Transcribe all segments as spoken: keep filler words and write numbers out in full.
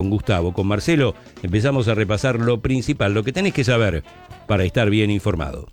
con Gustavo, con Marcelo, empezamos a repasar lo principal, lo que tenés que saber para estar bien informado.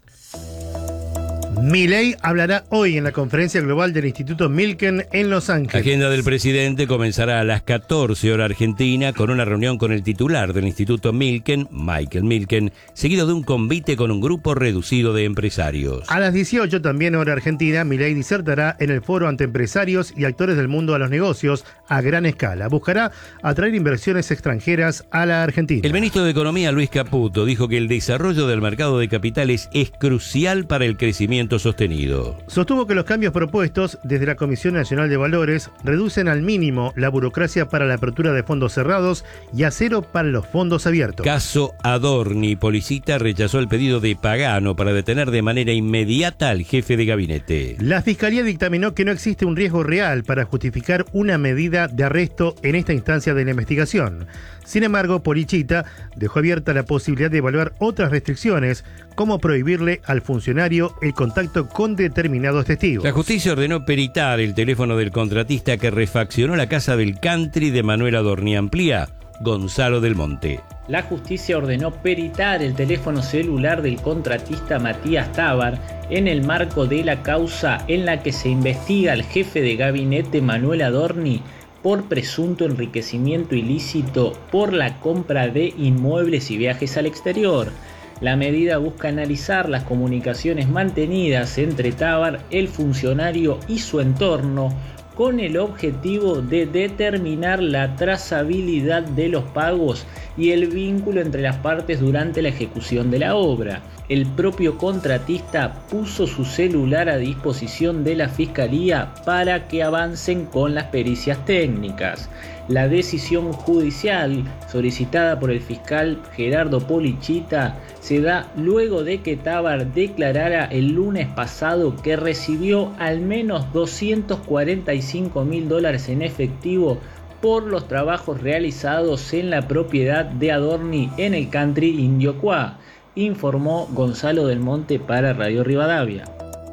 Milei hablará hoy en la conferencia global del Instituto Milken en Los Ángeles. La agenda del presidente comenzará a las catorce hora argentina con una reunión con el titular del Instituto Milken, Michael Milken, seguido de un convite con un grupo reducido de empresarios. A las dieciocho, también hora argentina, Milei disertará en el foro ante empresarios y actores del mundo a los negocios a gran escala. Buscará atraer inversiones extranjeras a la Argentina. El ministro de Economía, Luis Caputo, dijo que el desarrollo del mercado de capitales es crucial para el crecimiento sostenido. Sostuvo que los cambios propuestos desde la Comisión Nacional de Valores reducen al mínimo la burocracia para la apertura de fondos cerrados y a cero para los fondos abiertos. Caso Adorni. Policita rechazó el pedido de Pagano para detener de manera inmediata al jefe de gabinete. La Fiscalía dictaminó que no existe un riesgo real para justificar una medida de arresto en esta instancia de la investigación. Sin embargo, Policita dejó abierta la posibilidad de evaluar otras restricciones, como prohibirle al funcionario el contacto con determinados testigos. La justicia ordenó peritar el teléfono del contratista que refaccionó la casa del country de Manuel Adorni. Amplía Gonzalo del Monte. La justicia ordenó peritar el teléfono celular del contratista Matías Tábar en el marco de la causa en la que se investiga al jefe de gabinete Manuel Adorni por presunto enriquecimiento ilícito por la compra de inmuebles y viajes al exterior. La medida busca analizar las comunicaciones mantenidas entre Tábar, el funcionario y su entorno, con el objetivo de determinar la trazabilidad de los pagos y el vínculo entre las partes durante la ejecución de la obra. El propio contratista puso su celular a disposición de la Fiscalía para que avancen con las pericias técnicas. La decisión judicial solicitada por el fiscal Gerardo Policita se da luego de que Tábar declarara el lunes pasado que recibió al menos doscientos cuarenta y cinco mil dólares en efectivo por los trabajos realizados en la propiedad de Adorni en el country Indiocuá, informó Gonzalo del Monte para Radio Rivadavia.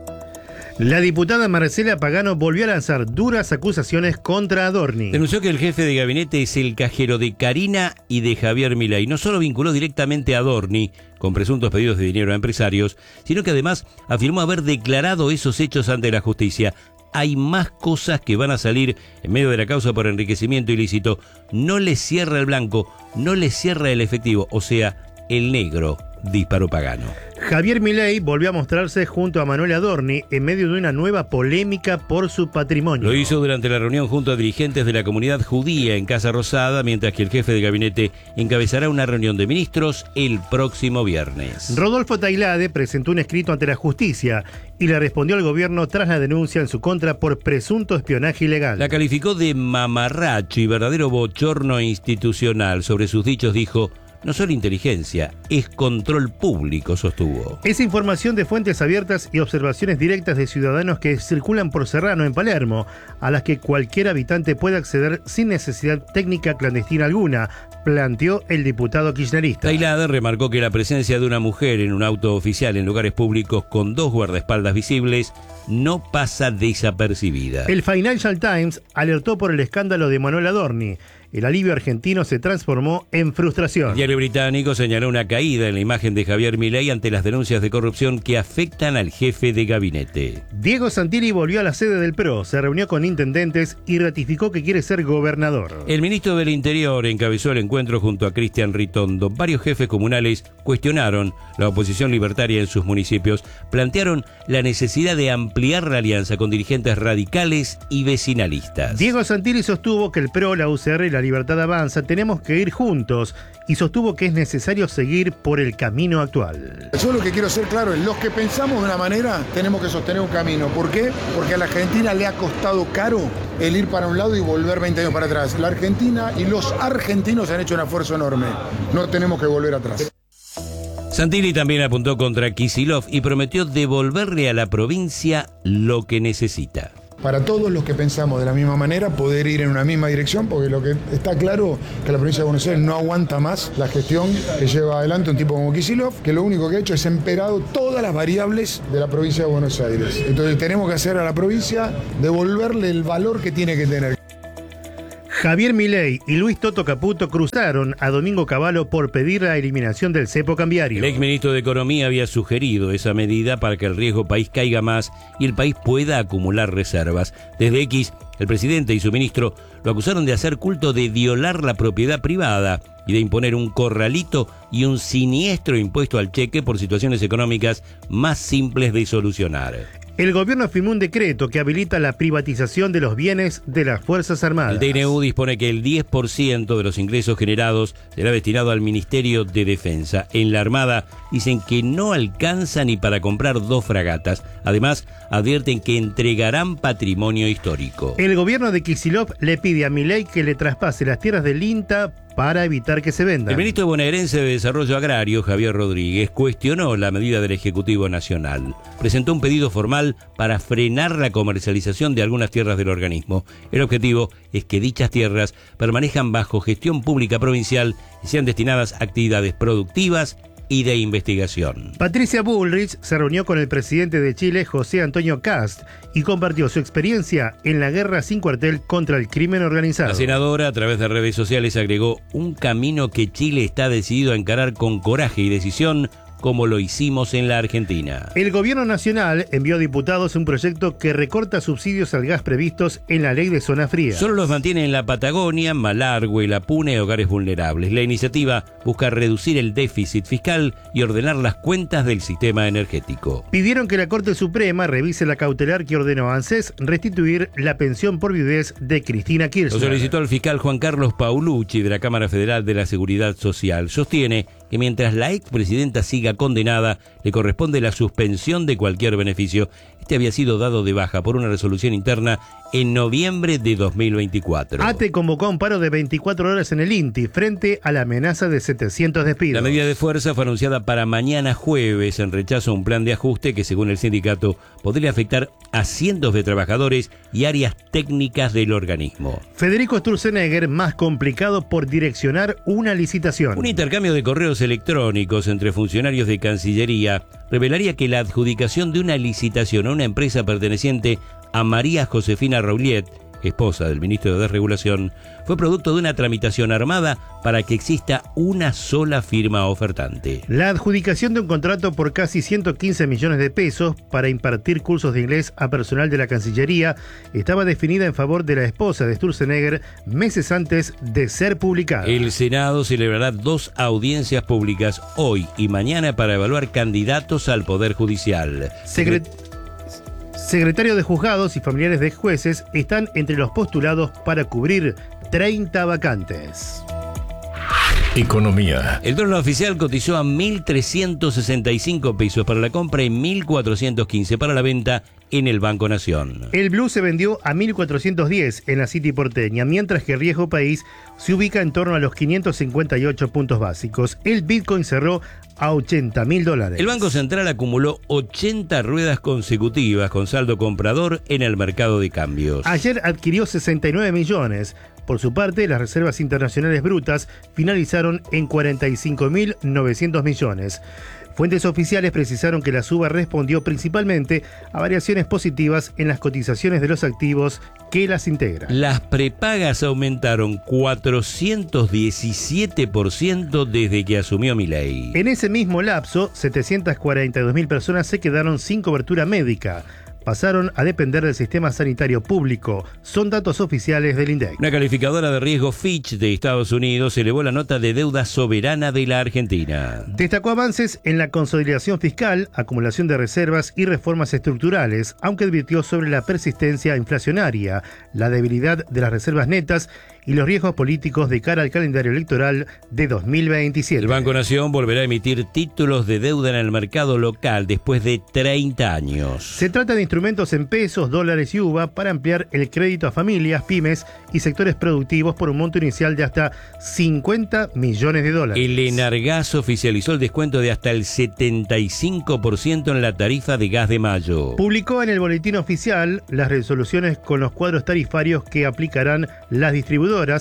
La diputada Marcela Pagano volvió a lanzar duras acusaciones contra Adorni. Denunció que el jefe de gabinete es el cajero de Karina y de Javier Milei. No solo vinculó directamente a Adorni con presuntos pedidos de dinero a empresarios, sino que además afirmó haber declarado esos hechos ante la justicia. Hay más cosas que van a salir en medio de la causa por enriquecimiento ilícito. No le cierra el blanco, no le cierra el efectivo, o sea, el negro, disparó Pagano. Javier Milei volvió a mostrarse junto a Manuel Adorni en medio de una nueva polémica por su patrimonio. Lo hizo durante la reunión junto a dirigentes de la comunidad judía en Casa Rosada, mientras que el jefe de gabinete encabezará una reunión de ministros el próximo viernes. Rodolfo Tailade presentó un escrito ante la justicia y le respondió al gobierno tras la denuncia en su contra por presunto espionaje ilegal. La calificó de mamarracho y verdadero bochorno institucional. Sobre sus dichos dijo: no solo inteligencia, es control público, sostuvo. Es información de fuentes abiertas y observaciones directas de ciudadanos que circulan por Serrano, en Palermo, a las que cualquier habitante puede acceder sin necesidad técnica clandestina alguna, planteó el diputado kirchnerista. Tailade remarcó que la presencia de una mujer en un auto oficial en lugares públicos con dos guardaespaldas visibles no pasa desapercibida. El Financial Times alertó por el escándalo de Manuel Adorni. El alivio argentino se transformó en frustración. El diario británico señaló una caída en la imagen de Javier Milei ante las denuncias de corrupción que afectan al jefe de gabinete. Diego Santilli volvió a la sede del P R O, se reunió con intendentes y ratificó que quiere ser gobernador. El ministro del Interior encabezó el encuentro junto a Cristian Ritondo. Varios jefes comunales cuestionaron la oposición libertaria en sus municipios, plantearon la necesidad de ampliar la alianza con dirigentes radicales y vecinalistas. Diego Santilli sostuvo que el P R O, la U C R y la Libertad Avanza tenemos que ir juntos y sostuvo que es necesario seguir por el camino actual. Yo lo que quiero ser claro es, los que pensamos de una manera tenemos que sostener un camino. ¿Por qué? Porque a la Argentina le ha costado caro el ir para un lado y volver veinte años para atrás. La Argentina y los argentinos han hecho un esfuerzo enorme. No tenemos que volver atrás. Santilli también apuntó contra Kicillof y prometió devolverle a la provincia lo que necesita. Para todos los que pensamos de la misma manera, poder ir en una misma dirección, porque lo que está claro es que la provincia de Buenos Aires no aguanta más la gestión que lleva adelante un tipo como Kicillof, que lo único que ha hecho es emperado todas las variables de la provincia de Buenos Aires. Entonces tenemos que hacer a la provincia devolverle el valor que tiene que tener. Javier Milei y Luis Toto Caputo cruzaron a Domingo Cavallo por pedir la eliminación del cepo cambiario. El exministro de Economía había sugerido esa medida para que el riesgo país caiga más y el país pueda acumular reservas. Desde X, el presidente y su ministro lo acusaron de hacer culto de violar la propiedad privada y de imponer un corralito y un siniestro impuesto al cheque por situaciones económicas más simples de solucionar. El gobierno firmó un decreto que habilita la privatización de los bienes de las Fuerzas Armadas. El D N U dispone que el diez por ciento de los ingresos generados será destinado al Ministerio de Defensa. En la Armada dicen que no alcanza ni para comprar dos fragatas. Además, advierten que entregarán patrimonio histórico. El gobierno de Kicillof le pide a Milei que le traspase las tierras del INTA para evitar que se vendan. El ministro bonaerense de Desarrollo Agrario, Javier Rodríguez, cuestionó la medida del Ejecutivo Nacional. Presentó un pedido formal para frenar la comercialización de algunas tierras del organismo. El objetivo es que dichas tierras permanezcan bajo gestión pública provincial y sean destinadas a actividades productivas y de investigación. Patricia Bullrich se reunió con el presidente de Chile, José Antonio Kast, y compartió su experiencia en la guerra sin cuartel contra el crimen organizado. La senadora, a través de redes sociales, agregó un camino que Chile está decidido a encarar con coraje y decisión, como lo hicimos en la Argentina. El gobierno nacional envió a diputados un proyecto que recorta subsidios al gas previstos en la ley de zona fría. Solo los mantiene en la Patagonia, Malargüe, La Puna y hogares vulnerables. La iniciativa busca reducir el déficit fiscal y ordenar las cuentas del sistema energético. Pidieron que la Corte Suprema revise la cautelar que ordenó a ANSES restituir la pensión por viudez de Cristina Kirchner. Lo solicitó el fiscal Juan Carlos Paulucci de la Cámara Federal de la Seguridad Social. Sostiene que mientras la expresidenta siga condenada, le corresponde la suspensión de cualquier beneficio. Este había sido dado de baja por una resolución interna en noviembre de dos mil veinticuatro. ATE convocó un paro de veinticuatro horas en el INTI frente a la amenaza de setecientos despidos. La medida de fuerza fue anunciada para mañana jueves en rechazo a un plan de ajuste que, según el sindicato, podría afectar a cientos de trabajadores y áreas técnicas del organismo. Federico Sturzenegger, más complicado por direccionar una licitación. Un intercambio de correos electrónicos entre funcionarios de Cancillería revelaría que la adjudicación de una licitación a una empresa perteneciente a María Josefina Rouliet, esposa del ministro de Desregulación, fue producto de una tramitación armada para que exista una sola firma ofertante. La adjudicación de un contrato por casi ciento quince millones de pesos para impartir cursos de inglés a personal de la Cancillería estaba definida en favor de la esposa de Sturzenegger meses antes de ser publicada. El Senado celebrará dos audiencias públicas hoy y mañana para evaluar candidatos al Poder Judicial. Secret- Secretarios de juzgados y familiares de jueces están entre los postulados para cubrir treinta vacantes. Economía. El dólar oficial cotizó a mil trescientos sesenta y cinco pesos para la compra y mil cuatrocientos quince para la venta en el Banco Nación. El blue se vendió a mil cuatrocientos diez en la City porteña, mientras que el riesgo país se ubica en torno a los quinientos cincuenta y ocho puntos básicos. El Bitcoin cerró a ochenta mil dólares. El Banco Central acumuló ochenta ruedas consecutivas con saldo comprador en el mercado de cambios. Ayer adquirió sesenta y nueve millones. Por su parte, las reservas internacionales brutas finalizaron en cuarenta y cinco mil novecientos millones. Fuentes oficiales precisaron que la suba respondió principalmente a variaciones positivas en las cotizaciones de los activos que las integran. Las prepagas aumentaron cuatrocientos diecisiete por ciento desde que asumió Milei. En ese mismo lapso, setecientas cuarenta y dos mil personas se quedaron sin cobertura médica. Pasaron a depender del sistema sanitario público. Son datos oficiales del INDEC. Una calificadora de riesgo Fitch de Estados Unidos elevó la nota de deuda soberana de la Argentina. Destacó avances en la consolidación fiscal, acumulación de reservas y reformas estructurales, aunque advirtió sobre la persistencia inflacionaria, la debilidad de las reservas netas y los riesgos políticos de cara al calendario electoral de dos mil veintisiete. El Banco Nación volverá a emitir títulos de deuda en el mercado local después de treinta años. Se trata de instrumentos en pesos, dólares y U V A para ampliar el crédito a familias, pymes y sectores productivos por un monto inicial de hasta cincuenta millones de dólares. El Enargas oficializó el descuento de hasta el setenta y cinco por ciento en la tarifa de gas de mayo. Publicó en el boletín oficial las resoluciones con los cuadros tarifarios que aplicarán las distribuidoras,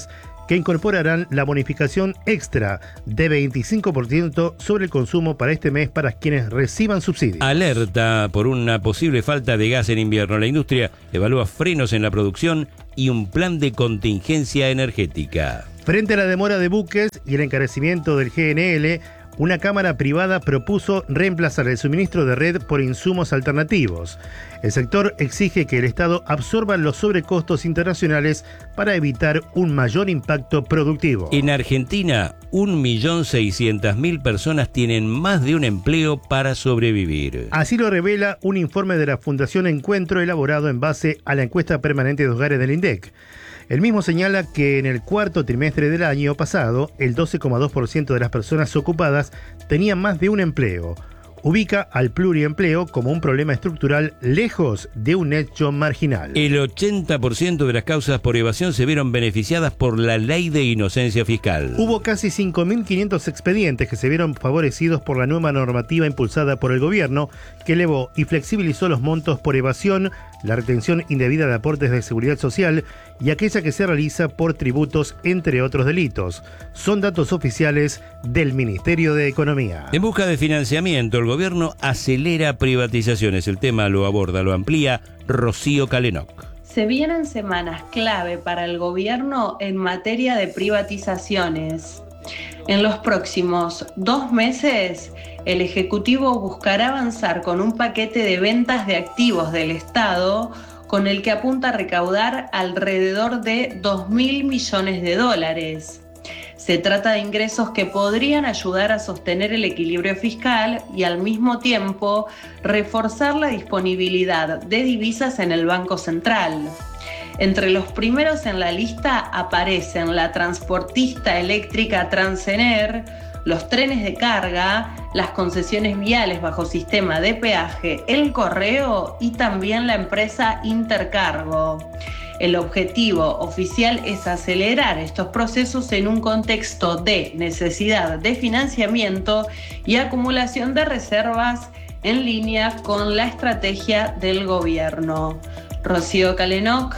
que incorporarán la bonificación extra de veinticinco por ciento sobre el consumo para este mes para quienes reciban subsidios. Alerta por una posible falta de gas en invierno. La industria evalúa frenos en la producción y un plan de contingencia energética. Frente a la demora de buques y el encarecimiento del G N L, una cámara privada propuso reemplazar el suministro de red por insumos alternativos. El sector exige que el Estado absorba los sobrecostos internacionales para evitar un mayor impacto productivo. En Argentina, un millón seiscientas mil personas tienen más de un empleo para sobrevivir. Así lo revela un informe de la Fundación Encuentro elaborado en base a la encuesta permanente de hogares del INDEC. El mismo señala que en el cuarto trimestre del año pasado, el doce coma dos por ciento de las personas ocupadas tenían más de un empleo. Ubica al pluriempleo como un problema estructural lejos de un hecho marginal. El ochenta por ciento de las causas por evasión se vieron beneficiadas por la ley de inocencia fiscal. Hubo casi cinco mil quinientos expedientes que se vieron favorecidos por la nueva normativa impulsada por el gobierno, que elevó y flexibilizó los montos por evasión, la retención indebida de aportes de seguridad social y aquella que se realiza por tributos, entre otros delitos. Son datos oficiales del Ministerio de Economía. En busca de financiamiento, el gobierno acelera privatizaciones. El tema lo aborda, lo amplía Rocío Calenoc. Se vienen semanas clave para el gobierno en materia de privatizaciones. En los próximos dos meses, el Ejecutivo buscará avanzar con un paquete de ventas de activos del Estado con el que apunta a recaudar alrededor de dos mil millones de dólares. Se trata de ingresos que podrían ayudar a sostener el equilibrio fiscal y al mismo tiempo reforzar la disponibilidad de divisas en el Banco Central. Entre los primeros en la lista aparecen la transportista eléctrica Transener, los trenes de carga, las concesiones viales bajo sistema de peaje, el correo y también la empresa Intercargo. El objetivo oficial es acelerar estos procesos en un contexto de necesidad de financiamiento y acumulación de reservas en línea con la estrategia del gobierno. Rocío Calenoc,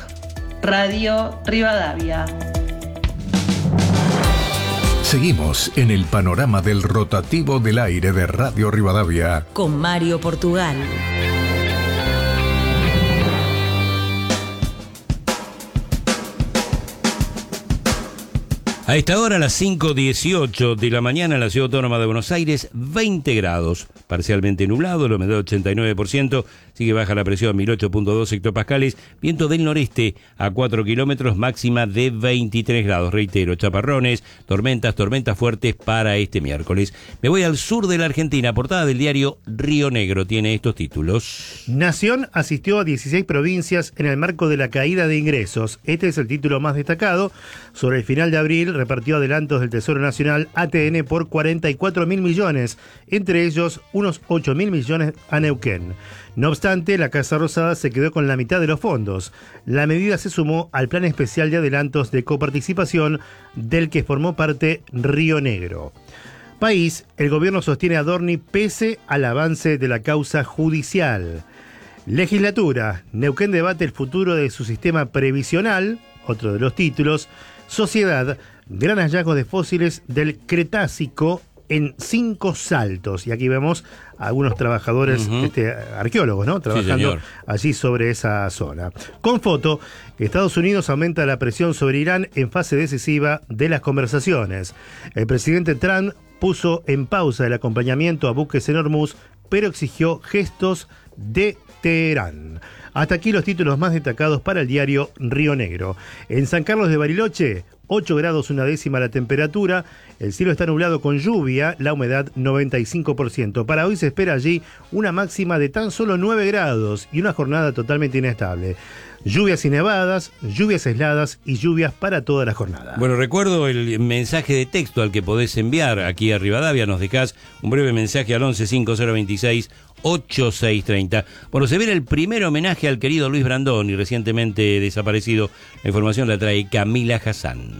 Radio Rivadavia. Seguimos en el panorama del rotativo del aire de Radio Rivadavia con Mario Portugal. A esta hora, a las cinco dieciocho de la mañana, en la Ciudad Autónoma de Buenos Aires, veinte grados, parcialmente nublado, la humedad ochenta y nueve por ciento, sigue baja la presión mil ocho punto dos hectopascales, viento del noreste a cuatro kilómetros, máxima de veintitrés grados. Reitero, chaparrones, tormentas, tormentas fuertes para este miércoles. Me voy al sur de la Argentina, portada del diario Río Negro, tiene estos títulos. Nación asistió a dieciséis provincias en el marco de la caída de ingresos. Este es el título más destacado. Sobre el final de abril, repartió adelantos del Tesoro Nacional A T N por cuarenta y cuatro mil millones, entre ellos unos ocho mil millones a Neuquén. No obstante, la Casa Rosada se quedó con la mitad de los fondos. La medida se sumó al plan especial de adelantos de coparticipación del que formó parte Río Negro. País, el gobierno sostiene a Dorni pese al avance de la causa judicial. Legislatura, Neuquén debate el futuro de su sistema previsional, otro de los títulos. Sociedad, gran hallazgo de fósiles del Cretácico en Cinco Saltos. Y aquí vemos a algunos trabajadores, uh-huh. este, arqueólogos, ¿no? Trabajando sí, allí sobre esa zona. Con foto, Estados Unidos aumenta la presión sobre Irán en fase decisiva de las conversaciones. El presidente Trump puso en pausa el acompañamiento a buques en Hormuz, pero exigió gestos de Teherán. Hasta aquí los títulos más destacados para el diario Río Negro. En San Carlos de Bariloche, ocho grados una décima la temperatura, el cielo está nublado con lluvia, la humedad noventa y cinco por ciento. Para hoy se espera allí una máxima de tan solo nueve grados y una jornada totalmente inestable. Lluvias y nevadas, lluvias aisladas y lluvias para toda la jornada. Bueno, recuerdo el mensaje de texto al que podés enviar aquí a Rivadavia. Nos dejás un breve mensaje al once cinco cero veintiséis ochenta y seis treinta. Bueno, se viene el primer homenaje al querido Luis Brandoni, recientemente desaparecido. La información la trae Camila Hassan.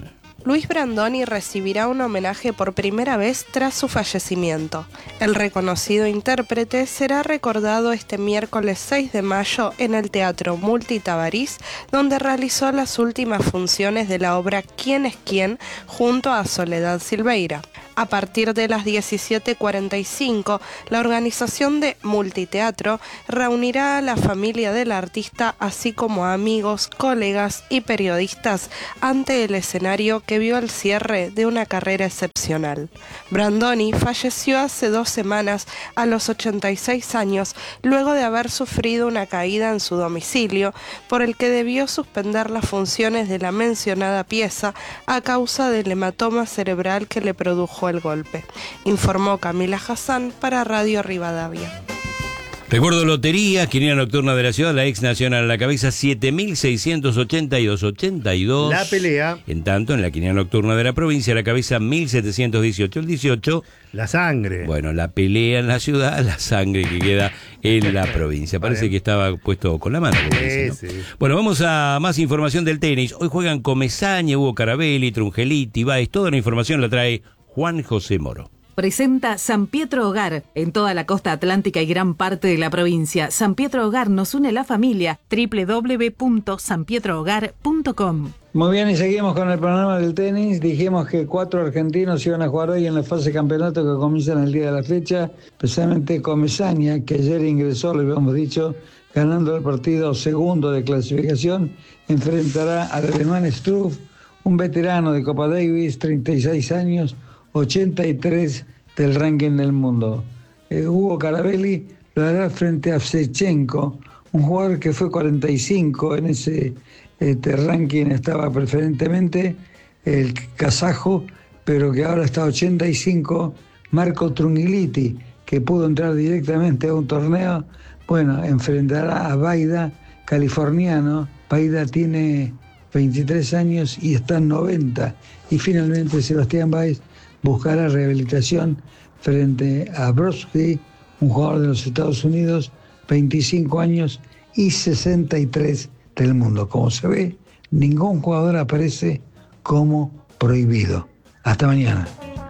Luis Brandoni recibirá un homenaje por primera vez tras su fallecimiento. El reconocido intérprete será recordado este miércoles seis de mayo en el Teatro Multitabarís, donde realizó las últimas funciones de la obra ¿Quién es quién?, junto a Soledad Silveira. A partir de las diecisiete cuarenta y cinco, la organización de Multiteatro reunirá a la familia del artista, así como a amigos, colegas y periodistas ante el escenario que vio el cierre de una carrera excepcional. Brandoni falleció hace dos semanas a los ochenta y seis años, luego de haber sufrido una caída en su domicilio, por el que debió suspender las funciones de la mencionada pieza a causa del hematoma cerebral que le produjo el golpe, informó Camila Hassan para Radio Rivadavia. Recuerdo lotería, quiniela nocturna de la ciudad, la ex nacional a la cabeza siete mil seiscientos ochenta y dos ochenta y dos. La pelea. En tanto, en la quiniela nocturna de la provincia a la cabeza mil setecientos dieciocho. El dieciocho. La sangre. Bueno, la pelea en la ciudad, la sangre que queda en la provincia. Parece que estaba puesto con la mano. Como dice, ¿no? Sí. Bueno, vamos a más información del tenis. Hoy juegan Comesaña, Hugo Carabelli, Trungeliti, Báez. Toda la información la trae Juan José Moro. Presenta San Pietro Hogar en toda la costa atlántica y gran parte de la provincia. San Pietro Hogar nos une la familia. doble u doble u doble u punto san pietro hogar punto com. Muy bien, y seguimos con el panorama del tenis. Dijimos que cuatro argentinos iban a jugar hoy en la fase de campeonato que comienzan el día de la fecha, especialmente Comesaña, que ayer ingresó, lo habíamos dicho, ganando el partido segundo de clasificación, enfrentará al alemán Struff, un veterano de Copa Davis, treinta y seis años, ochenta y tres del ranking del mundo. Eh, Hugo Carabelli lo hará frente a Shevchenko, un jugador que fue cuarenta y cinco en ese este, ranking, estaba preferentemente el kazajo, pero que ahora está ochenta y cinco, Marco Trungeliti, que pudo entrar directamente a un torneo. Bueno, enfrentará a Baida, californiano. Baida tiene veintitrés años y está en noventa. Y finalmente Sebastián Báez buscará rehabilitación frente a Brodsky, un jugador de los Estados Unidos, veinticinco años y sesenta y tres del mundo. Como se ve, ningún jugador aparece como prohibido. Hasta mañana.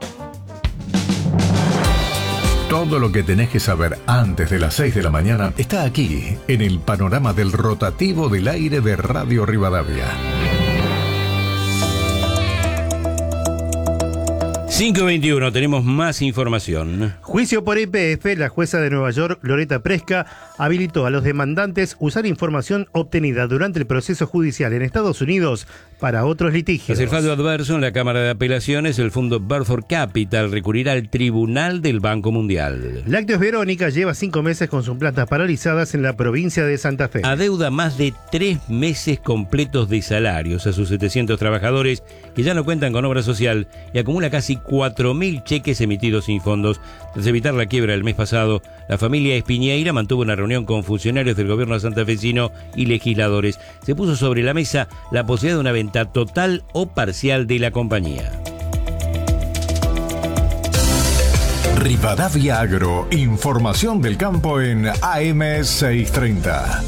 Todo lo que tenés que saber antes de las seis de la mañana está aquí, en el panorama del rotativo del aire de Radio Rivadavia. cinco veintiuno, tenemos más información. Juicio por I P F. La jueza de Nueva York, Loretta Preska, habilitó a los demandantes usar información obtenida durante el proceso judicial en Estados Unidos para otros litigios. Tras el fallo adverso en la Cámara de Apelaciones, el fondo Burford Capital recurrirá al Tribunal del Banco Mundial. Lácteos Verónica lleva cinco meses con sus plantas paralizadas en la provincia de Santa Fe. Adeuda más de tres meses completos de salarios a sus setecientos trabajadores que ya no cuentan con obra social y acumula casi cuatro mil cheques emitidos sin fondos. Tras evitar la quiebra el mes pasado, la familia Espiñeira mantuvo una reunión con funcionarios del gobierno santafesino y legisladores. Se puso sobre la mesa la posibilidad de una venta total o parcial de la compañía. Rivadavia Agro, información del campo en A M seiscientos treinta.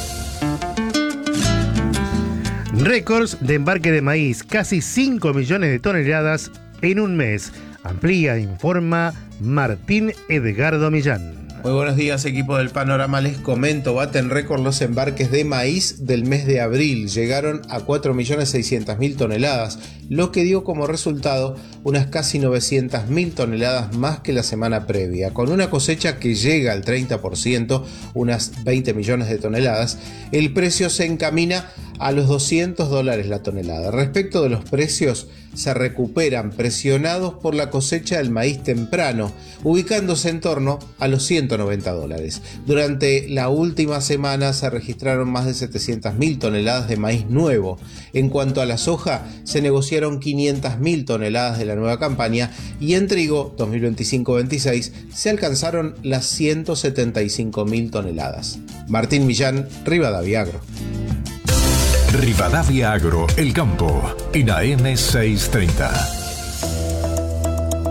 Récords de embarque de maíz, casi cinco millones de toneladas en un mes. Amplía, informa Martín Edgardo Millán. Muy buenos días, equipo del Panorama. Les comento, baten récord los embarques de maíz del mes de abril. Llegaron a cuatro millones seiscientas mil toneladas, lo que dio como resultado unas casi novecientas mil toneladas más que la semana previa. Con una cosecha que llega al treinta por ciento, unas veinte millones de toneladas, el precio se encamina a los doscientos dólares la tonelada. Respecto de los precios, se recuperan presionados por la cosecha del maíz temprano, ubicándose en torno a los ciento noventa dólares. Durante la última semana se registraron más de setecientas mil toneladas de maíz nuevo. En cuanto a la soja, se negociaron quinientas mil toneladas de la nueva campaña y en trigo dos mil veinticinco veintiséis se alcanzaron las ciento setenta y cinco mil toneladas. Martín Millán, Rivadavia Agro. Rivadavia Agro, el campo, en A M seiscientos treinta.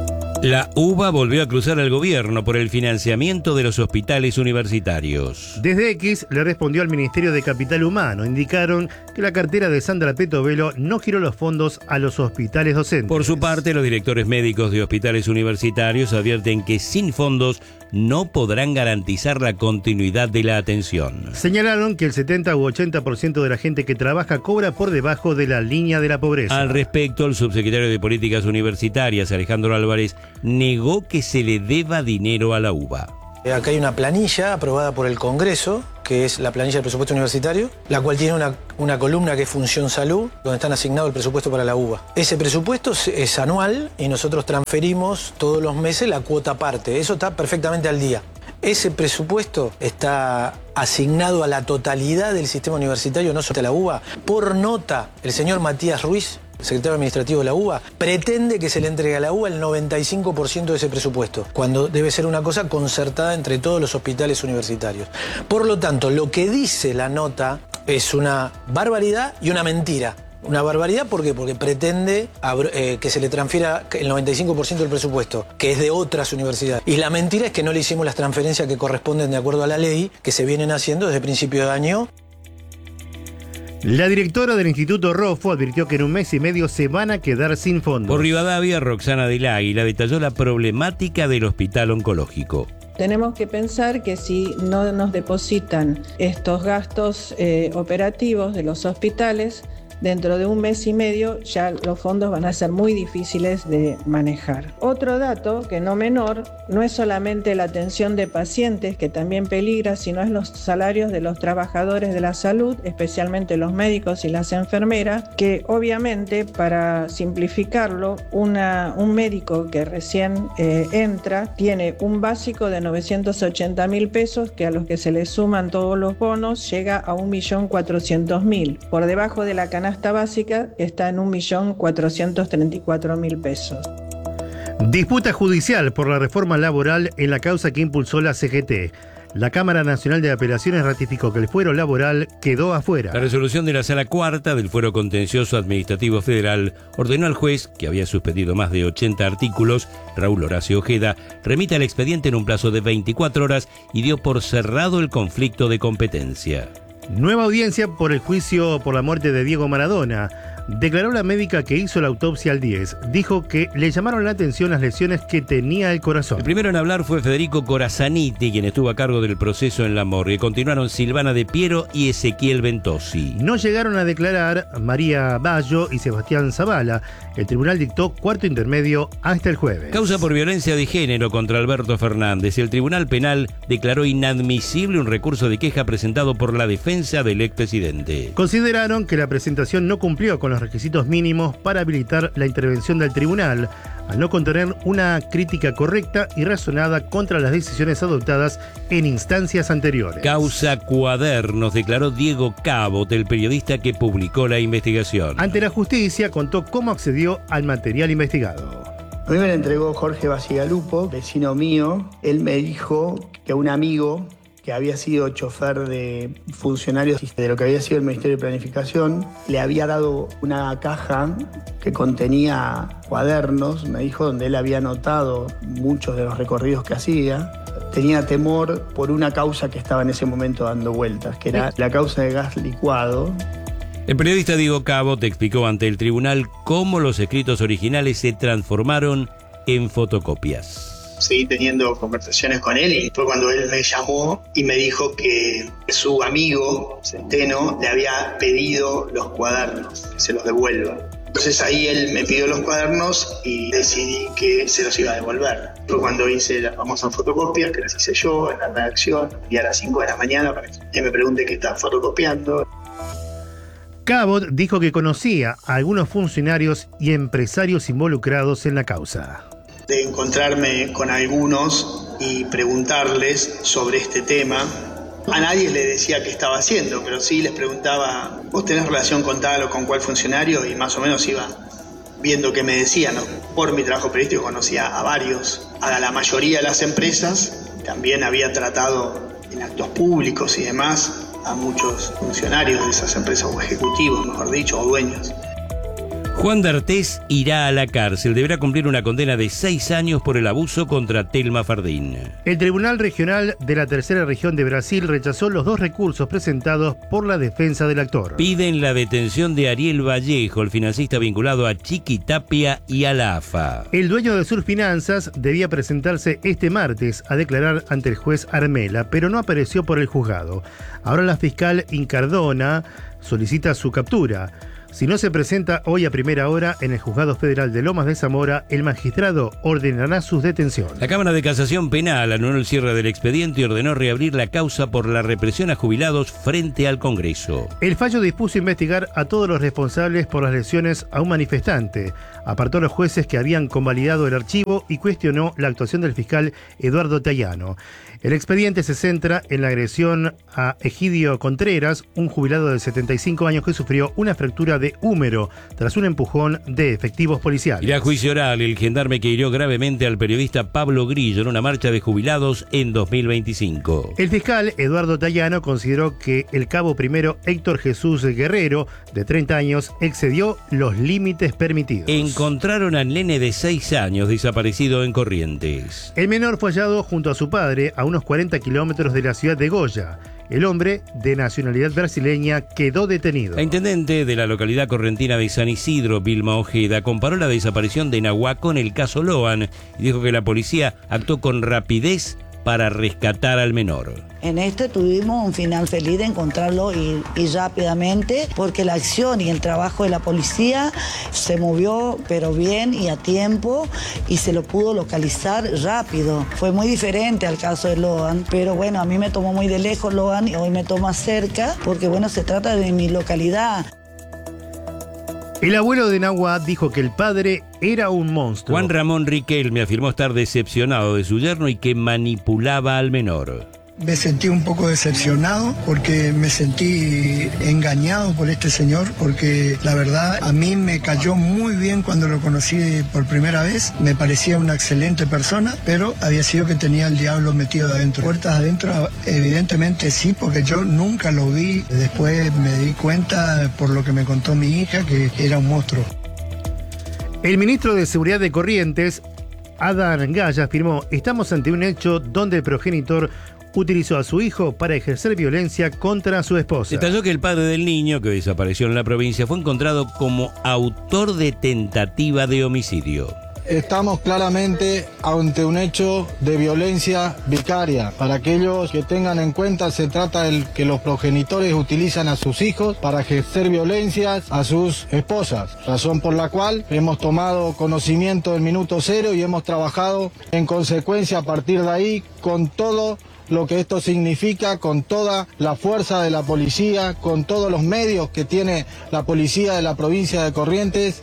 La U B A volvió a cruzar al gobierno por el financiamiento de los hospitales universitarios. Desde X le respondió al Ministerio de Capital Humano. Indicaron que la cartera de Sandra Petovelo no giró los fondos a los hospitales docentes. Por su parte, los directores médicos de hospitales universitarios advierten que sin fondos no podrán garantizar la continuidad de la atención. Señalaron que el setenta u ochenta por ciento de la gente que trabaja cobra por debajo de la línea de la pobreza. Al respecto, el subsecretario de Políticas Universitarias, Alejandro Álvarez, negó que se le deba dinero a la U B A. Acá hay una planilla aprobada por el Congreso, que es la planilla del presupuesto universitario, la cual tiene una, una columna que es Función Salud, donde están asignado el presupuesto para la U B A. Ese presupuesto es anual y nosotros transferimos todos los meses la cuota aparte. Eso está perfectamente al día. Ese presupuesto está asignado a la totalidad del sistema universitario, no solo a la U B A. Por nota, el señor Matías Ruiz, secretario administrativo de la U B A, pretende que se le entregue a la U B A el noventa y cinco por ciento de ese presupuesto, cuando debe ser una cosa concertada entre todos los hospitales universitarios. Por lo tanto, lo que dice la nota es una barbaridad y una mentira. Una barbaridad, ¿por qué? Porque pretende eh, que se le transfiera el noventa y cinco por ciento del presupuesto, que es de otras universidades. Y la mentira es que no le hicimos las transferencias que corresponden de acuerdo a la ley, que se vienen haciendo desde principio de año. La directora del Instituto Rofo advirtió que en un mes y medio se van a quedar sin fondos. Por Rivadavia, Roxana del Águila detalló la problemática del hospital oncológico. Tenemos que pensar que si no nos depositan estos gastos eh, operativos de los hospitales, dentro de un mes y medio ya los fondos van a ser muy difíciles de manejar. Otro dato, que no menor, no es solamente la atención de pacientes, que también peligra, sino es los salarios de los trabajadores de la salud, especialmente los médicos y las enfermeras, que obviamente, para simplificarlo, una, un médico que recién eh, entra tiene un básico de novecientos ochenta mil pesos, que a los que se le suman todos los bonos llega a un millón cuatrocientos mil. Por debajo de la canasta básica está en un millón cuatrocientos treinta y cuatro mil pesos. Disputa judicial por la reforma laboral en la causa que impulsó la C G T. La Cámara Nacional de Apelaciones ratificó que el fuero laboral quedó afuera. La resolución de la Sala Cuarta del Fuero Contencioso Administrativo Federal ordenó al juez, que había suspendido más de ochenta artículos, Raúl Horacio Ojeda, remita el expediente en un plazo de veinticuatro horas y dio por cerrado el conflicto de competencia. Nueva audiencia por el juicio por la muerte de Diego Maradona. Declaró la médica que hizo la autopsia al diez. Dijo que le llamaron la atención las lesiones que tenía el corazón. El primero en hablar fue Federico Corazaniti, quien estuvo a cargo del proceso en la morgue. Continuaron Silvana de Piero y Ezequiel Ventosi. No llegaron a declarar María Bayo y Sebastián Zavala. El tribunal dictó cuarto intermedio hasta el jueves. Causa por violencia de género contra Alberto Fernández. El Tribunal Penal declaró inadmisible un recurso de queja presentado por la defensa del expresidente. Consideraron que la presentación no cumplió con los requisitos mínimos para habilitar la intervención del tribunal, al no contener una crítica correcta y razonada contra las decisiones adoptadas en instancias anteriores. Causa Cuadernos, declaró Diego Cabot, el periodista que publicó la investigación. Ante la justicia contó cómo accedió al material investigado. A mí me lo entregó Jorge Basigalupo, vecino mío. Él me dijo que un amigo que había sido chofer de funcionarios de lo que había sido el Ministerio de Planificación, le había dado una caja que contenía cuadernos, me dijo, donde él había anotado muchos de los recorridos que hacía. Tenía temor por una causa que estaba en ese momento dando vueltas, que era la causa de gas licuado. El periodista Diego Cabot explicó ante el tribunal cómo los escritos originales se transformaron en fotocopias. Seguí teniendo conversaciones con él y fue cuando él me llamó y me dijo que su amigo Centeno le había pedido los cuadernos, que se los devuelva. Entonces ahí él me pidió los cuadernos y decidí que se los iba a devolver. Fue cuando hice las famosas fotocopias, que las hice yo en la redacción, y a las cinco de la mañana para que me pregunte qué estaba fotocopiando. Cabot dijo que conocía a algunos funcionarios y empresarios involucrados en la causa. De encontrarme con algunos y preguntarles sobre este tema. A nadie le decía qué estaba haciendo, pero sí les preguntaba, ¿vos tenés relación con tal o con cuál funcionario? Y más o menos iba viendo qué me decían. Por mi trabajo periodístico conocía a varios, a la mayoría de las empresas. También había tratado en actos públicos y demás a muchos funcionarios de esas empresas, o ejecutivos, mejor dicho, o dueños. Juan D'Artés irá a la cárcel. Deberá cumplir una condena de seis años por el abuso contra Thelma Fardín. El Tribunal Regional de la Tercera Región de Brasil rechazó los dos recursos presentados por la defensa del actor. Piden la detención de Ariel Vallejo, el financista vinculado a Chiquitapia y a la A F A. El dueño de Surfinanzas debía presentarse este martes a declarar ante el juez Armela, pero no apareció por el juzgado. Ahora la fiscal Incardona solicita su captura. Si no se presenta hoy a primera hora en el Juzgado Federal de Lomas de Zamora, el magistrado ordenará su detención. La Cámara de Casación Penal anuló el cierre del expediente y ordenó reabrir la causa por la represión a jubilados frente al Congreso. El fallo dispuso investigar a todos los responsables por las lesiones a un manifestante. Apartó a los jueces que habían convalidado el archivo y cuestionó la actuación del fiscal Eduardo Tayano. El expediente se centra en la agresión a Egidio Contreras, un jubilado de setenta y cinco años que sufrió una fractura de húmero tras un empujón de efectivos policiales. Irá a juicio oral el gendarme que hirió gravemente al periodista Pablo Grillo en una marcha de jubilados en dos mil veinticinco. El fiscal Eduardo Tayano consideró que el cabo primero Héctor Jesús Guerrero, de treinta años, excedió los límites permitidos. Encontraron al nene de seis años desaparecido en Corrientes. El menor fue hallado junto a su padre a unos cuarenta kilómetros de la ciudad de Goya. El hombre, de nacionalidad brasileña, quedó detenido. La intendente de la localidad correntina de San Isidro, Vilma Ojeda, comparó la desaparición de Nahuá con el caso Loan y dijo que la policía actuó con rapidez para rescatar al menor. En este tuvimos un final feliz de encontrarlo y, y rápidamente, porque la acción y el trabajo de la policía se movió pero bien y a tiempo y se lo pudo localizar rápido. Fue muy diferente al caso de Loan, pero bueno, a mí me tomó muy de lejos Loan y hoy me toma cerca porque bueno, se trata de mi localidad. El abuelo de Nahuá dijo que el padre era un monstruo. Juan Ramón Riquelme afirmó estar decepcionado de su yerno y que manipulaba al menor. Me sentí un poco decepcionado porque me sentí engañado por este señor, porque la verdad a mí me cayó muy bien cuando lo conocí por primera vez. Me parecía una excelente persona, pero había sido que tenía el diablo metido adentro. Puertas adentro, evidentemente sí, porque yo nunca lo vi. Después me di cuenta por lo que me contó mi hija que era un monstruo. El ministro de Seguridad de Corrientes, Adán Gaya, afirmó: estamos ante un hecho donde el progenitor utilizó a su hijo para ejercer violencia contra su esposa. Detalló que el padre del niño, que desapareció en la provincia, fue encontrado como autor de tentativa de homicidio. Estamos claramente ante un hecho de violencia vicaria. Para aquellos que tengan en cuenta, se trata de que los progenitores utilizan a sus hijos para ejercer violencias a sus esposas, razón por la cual hemos tomado conocimiento del minuto cero y hemos trabajado en consecuencia a partir de ahí con todo lo que esto significa, con toda la fuerza de la policía, con todos los medios que tiene la policía de la provincia de Corrientes.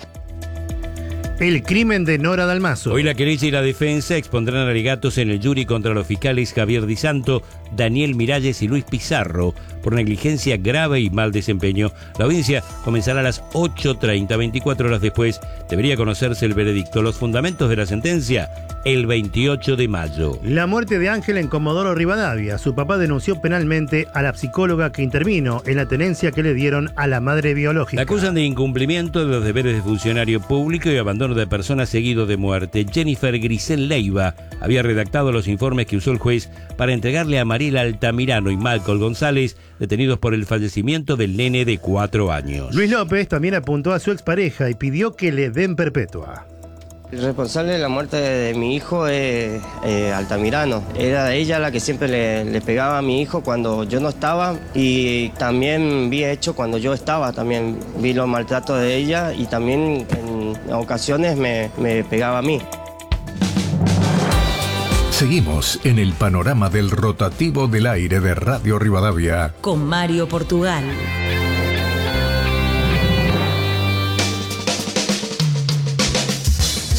El crimen de Nora Dalmazo. Hoy la querella y la defensa expondrán alegatos en el jury contra los fiscales Javier Di Santo, Daniel Miralles y Luis Pizarro por negligencia grave y mal desempeño. La audiencia comenzará a las ocho treinta, veinticuatro horas después. Debería conocerse el veredicto. Los fundamentos de la sentencia el veintiocho de mayo. La muerte de Ángela en Comodoro Rivadavia. Su papá denunció penalmente a la psicóloga que intervino en la tenencia que le dieron a la madre biológica. La acusan de incumplimiento de los deberes de funcionario público y abandono de personas seguido de muerte. Jennifer Grisel Leiva había redactado los informes que usó el juez para entregarle a Mariela Altamirano y Malcol González, detenidos por el fallecimiento del nene de cuatro años. Luis López también apuntó a su expareja y pidió que le den perpetua. El responsable de la muerte de mi hijo es eh, Altamirano. Era ella la que siempre le, le pegaba a mi hijo cuando yo no estaba, y también vi hecho cuando yo estaba, también vi los maltratos de ella y también en ocasiones me, me pegaba a mí. Seguimos en el panorama del rotativo del aire de Radio Rivadavia con Mario Portugal.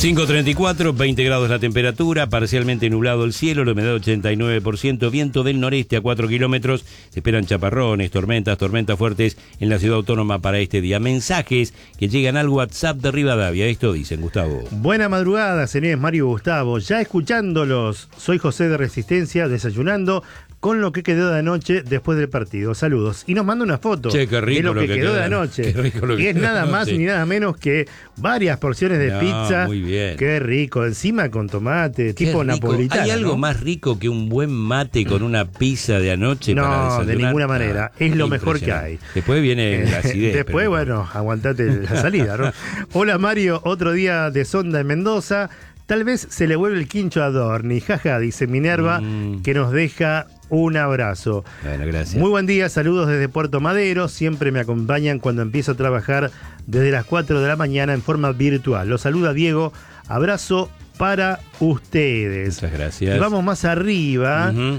cinco treinta y cuatro, veinte grados la temperatura, parcialmente nublado el cielo, la humedad ochenta y nueve por ciento, viento del noreste a cuatro kilómetros, se esperan chaparrones, tormentas, tormentas fuertes en la ciudad autónoma para este día. Mensajes que llegan al WhatsApp de Rivadavia, esto dicen, Gustavo. Buena madrugada, señores Mario Gustavo, ya escuchándolos, soy José de Resistencia, desayunando con lo que quedó de anoche después del partido. Saludos. Y nos manda una foto che, qué rico de lo, lo que, que quedó queda, de anoche. Qué rico lo que y es quedó nada de más anoche. ni nada menos que varias porciones de No, pizza. muy bien. Qué rico. Encima con tomate, Qué tipo rico. napolitano. ¿Hay algo ¿no? más rico que un buen mate con una pizza de anoche para No, desayunar? de ninguna manera. Ah, es lo mejor que hay. impresionante. Después viene la acidez. Después, pero- bueno, aguantate la salida, ¿no? Hola Mario, otro día de sonda en Mendoza. Tal vez se le vuelve el quincho a Dorni. Jaja, dice Minerva, Mm. que nos deja un abrazo. Bueno, gracias. Muy buen día, saludos desde Puerto Madero. Siempre me acompañan cuando empiezo a trabajar desde las cuatro de la mañana en forma virtual. Los saluda Diego. Abrazo para ustedes. Muchas gracias. Y vamos más arriba. Ujú.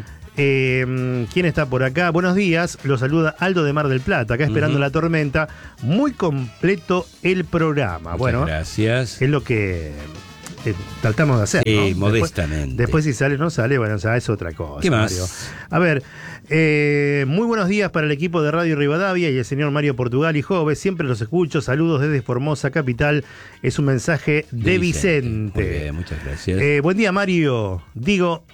Eh, ¿Quién está por acá? Buenos días, los saluda Aldo de Mar del Plata, acá esperando Ujú. la tormenta. Muy completo el programa. Muchas bueno, gracias. es lo que eh, tratamos de hacer. Sí, ¿no? Después- modestamente. Después, si sale o no sale, bueno, o sea, es otra cosa. ¿Qué más? Mario. A ver, eh, muy buenos días para el equipo de Radio Rivadavia y el señor Mario Portugal y Jove. Siempre los escucho. Saludos desde Formosa Capital. Es un mensaje de Vicente. Muy bien, muchas gracias. Eh, buen día, Mario. Digo,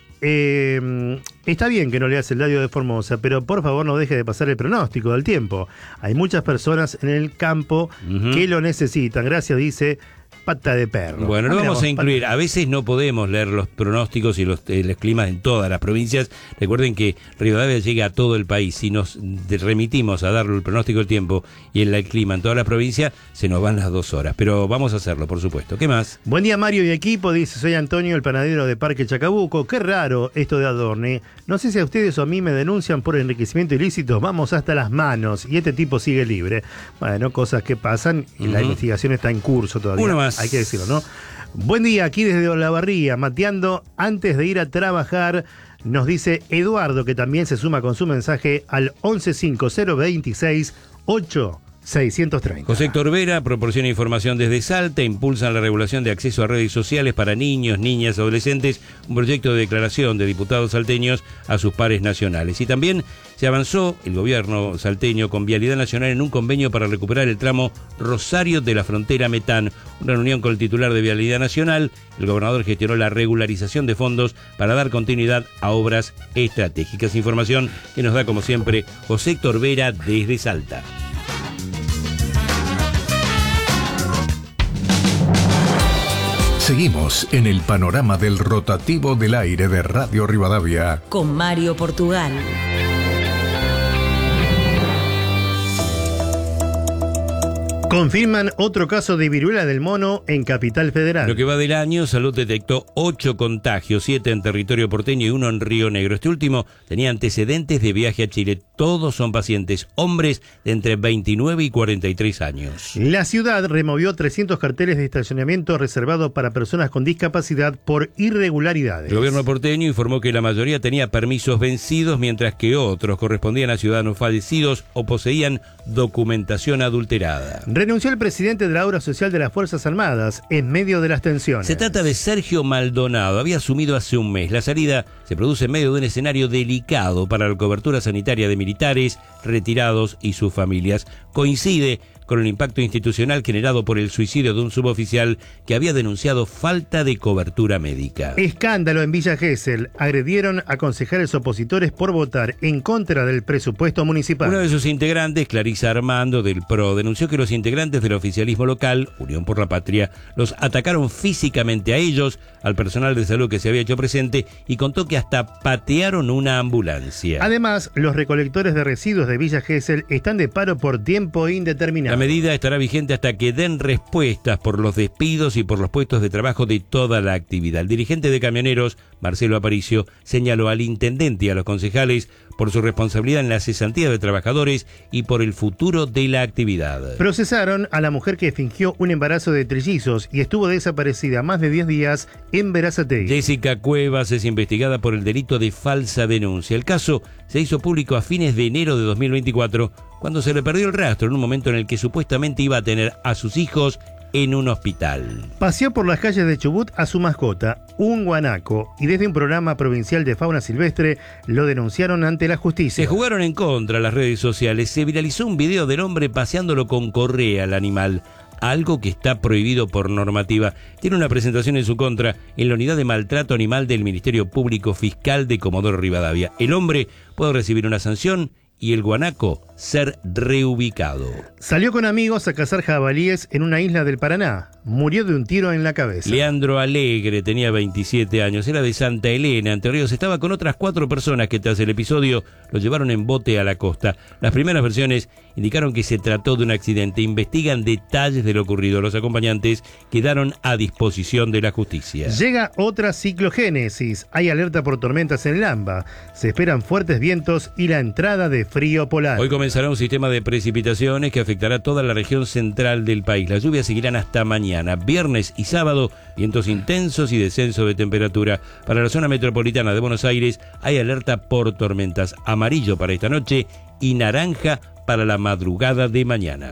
eh, está bien que no leas el diario de Formosa, pero por favor no deje de pasar el pronóstico del tiempo. Hay muchas personas en el campo Ujú. que lo necesitan. Gracias, dice Pata de Perro. Bueno, lo Ah, mira vamos vos, a incluir. pata- A veces no podemos leer los pronósticos y los, eh, los climas en todas las provincias. Recuerden que Rivadavia llega a todo el país. Si nos de- remitimos a dar el pronóstico del tiempo y el, el clima en todas las provincias, se nos van las dos horas. Pero vamos a hacerlo, por supuesto. ¿Qué más? Buen día, Mario y equipo. Dice, soy Antonio, el panadero de Parque Chacabuco. Qué raro esto de Adorni. No sé si a ustedes o a mí me denuncian por enriquecimiento ilícito. Vamos hasta las manos. Y este tipo sigue libre. Bueno, cosas que pasan y la Ujú. investigación está en curso todavía. Uno más. Hay que decirlo, ¿no? Buen día, aquí desde Olavarría, mateando antes de ir a trabajar. Nos dice Eduardo, que también se suma con su mensaje al once cinco cero veintiséis ocho seiscientos treinta. José Héctor Vera proporciona información desde Salta, impulsan la regulación de acceso a redes sociales para niños, niñas, adolescentes, un proyecto de declaración de diputados salteños a sus pares nacionales. Y también se avanzó el gobierno salteño con Vialidad Nacional en un convenio para recuperar el tramo Rosario de la Frontera Metán. Una reunión con el titular de Vialidad Nacional, el gobernador gestionó la regularización de fondos para dar continuidad a obras estratégicas. Información que nos da como siempre José Héctor Vera desde Salta. Seguimos en el panorama del rotativo del aire de Radio Rivadavia. Con Mario Portugal. Confirman otro caso de viruela del mono en Capital Federal. Lo que va del año, Salud detectó ocho contagios, siete en territorio porteño y uno en Río Negro. Este último tenía antecedentes de viaje a Chile. Todos son pacientes, hombres de entre veintinueve y cuarenta y tres años. La ciudad removió trescientos carteles de estacionamiento reservados para personas con discapacidad por irregularidades. El gobierno porteño informó que la mayoría tenía permisos vencidos, mientras que otros correspondían a ciudadanos fallecidos o poseían documentación adulterada. Renunció el presidente de la obra social de las Fuerzas Armadas en medio de las tensiones. Se trata de Sergio Maldonado. Había asumido hace un mes. La salida se produce en medio de un escenario delicado para la cobertura sanitaria de militares, retirados y sus familias. Coincide con el impacto institucional generado por el suicidio de un suboficial que había denunciado falta de cobertura médica. Escándalo en Villa Gesell. Agredieron a concejales opositores por votar en contra del presupuesto municipal. Uno de sus integrantes, Clarisa Armando del P R O, denunció que los integrantes del oficialismo local, Unión por la Patria, los atacaron físicamente a ellos, al personal de salud que se había hecho presente, y contó que hasta patearon una ambulancia. Además, los recolectores de residuos de Villa Gesell están de paro por tiempo indeterminado. La medida estará vigente hasta que den respuestas por los despidos y por los puestos de trabajo de toda la actividad. El dirigente de camioneros, Marcelo Aparicio, señaló al intendente y a los concejales por su responsabilidad en la cesantía de trabajadores y por el futuro de la actividad. Procesaron a la mujer que fingió un embarazo de trillizos y estuvo desaparecida más de diez días en Berazategui. Jessica Cuevas es investigada por el delito de falsa denuncia. El caso se hizo público a fines de enero de dos mil veinticuatro, cuando se le perdió el rastro en un momento en el que supuestamente iba a tener a sus hijos en un hospital. Paseó por las calles de Chubut a su mascota, un guanaco, y desde un programa provincial de fauna silvestre lo denunciaron ante la justicia. Se jugaron en contra las redes sociales. Se viralizó un video del hombre paseándolo con correa al animal, algo que está prohibido por normativa. Tiene una presentación en su contra en la unidad de maltrato animal del Ministerio Público Fiscal de Comodoro Rivadavia. El hombre puede recibir una sanción y el guanaco ser reubicado. Salió con amigos a cazar jabalíes en una isla del Paraná. Murió de un tiro en la cabeza. Leandro Alegre tenía veintisiete años, era de Santa Elena, Entre Ríos. Estaba con otras cuatro personas que tras el episodio lo llevaron en bote a la costa. Las primeras versiones indicaron que se trató de un accidente. Investigan detalles de lo ocurrido. Los acompañantes quedaron a disposición de la justicia. Llega otra ciclogénesis. Hay alerta por tormentas en el AMBA. Se esperan fuertes vientos y la entrada de frío polar. Hoy comenzará un sistema de precipitaciones que afectará toda la región central del país. Las lluvias seguirán hasta mañana. Viernes y sábado, vientos intensos y descenso de temperatura. Para la zona metropolitana de Buenos Aires hay alerta por tormentas. Amarillo para esta noche y naranja para la madrugada de mañana.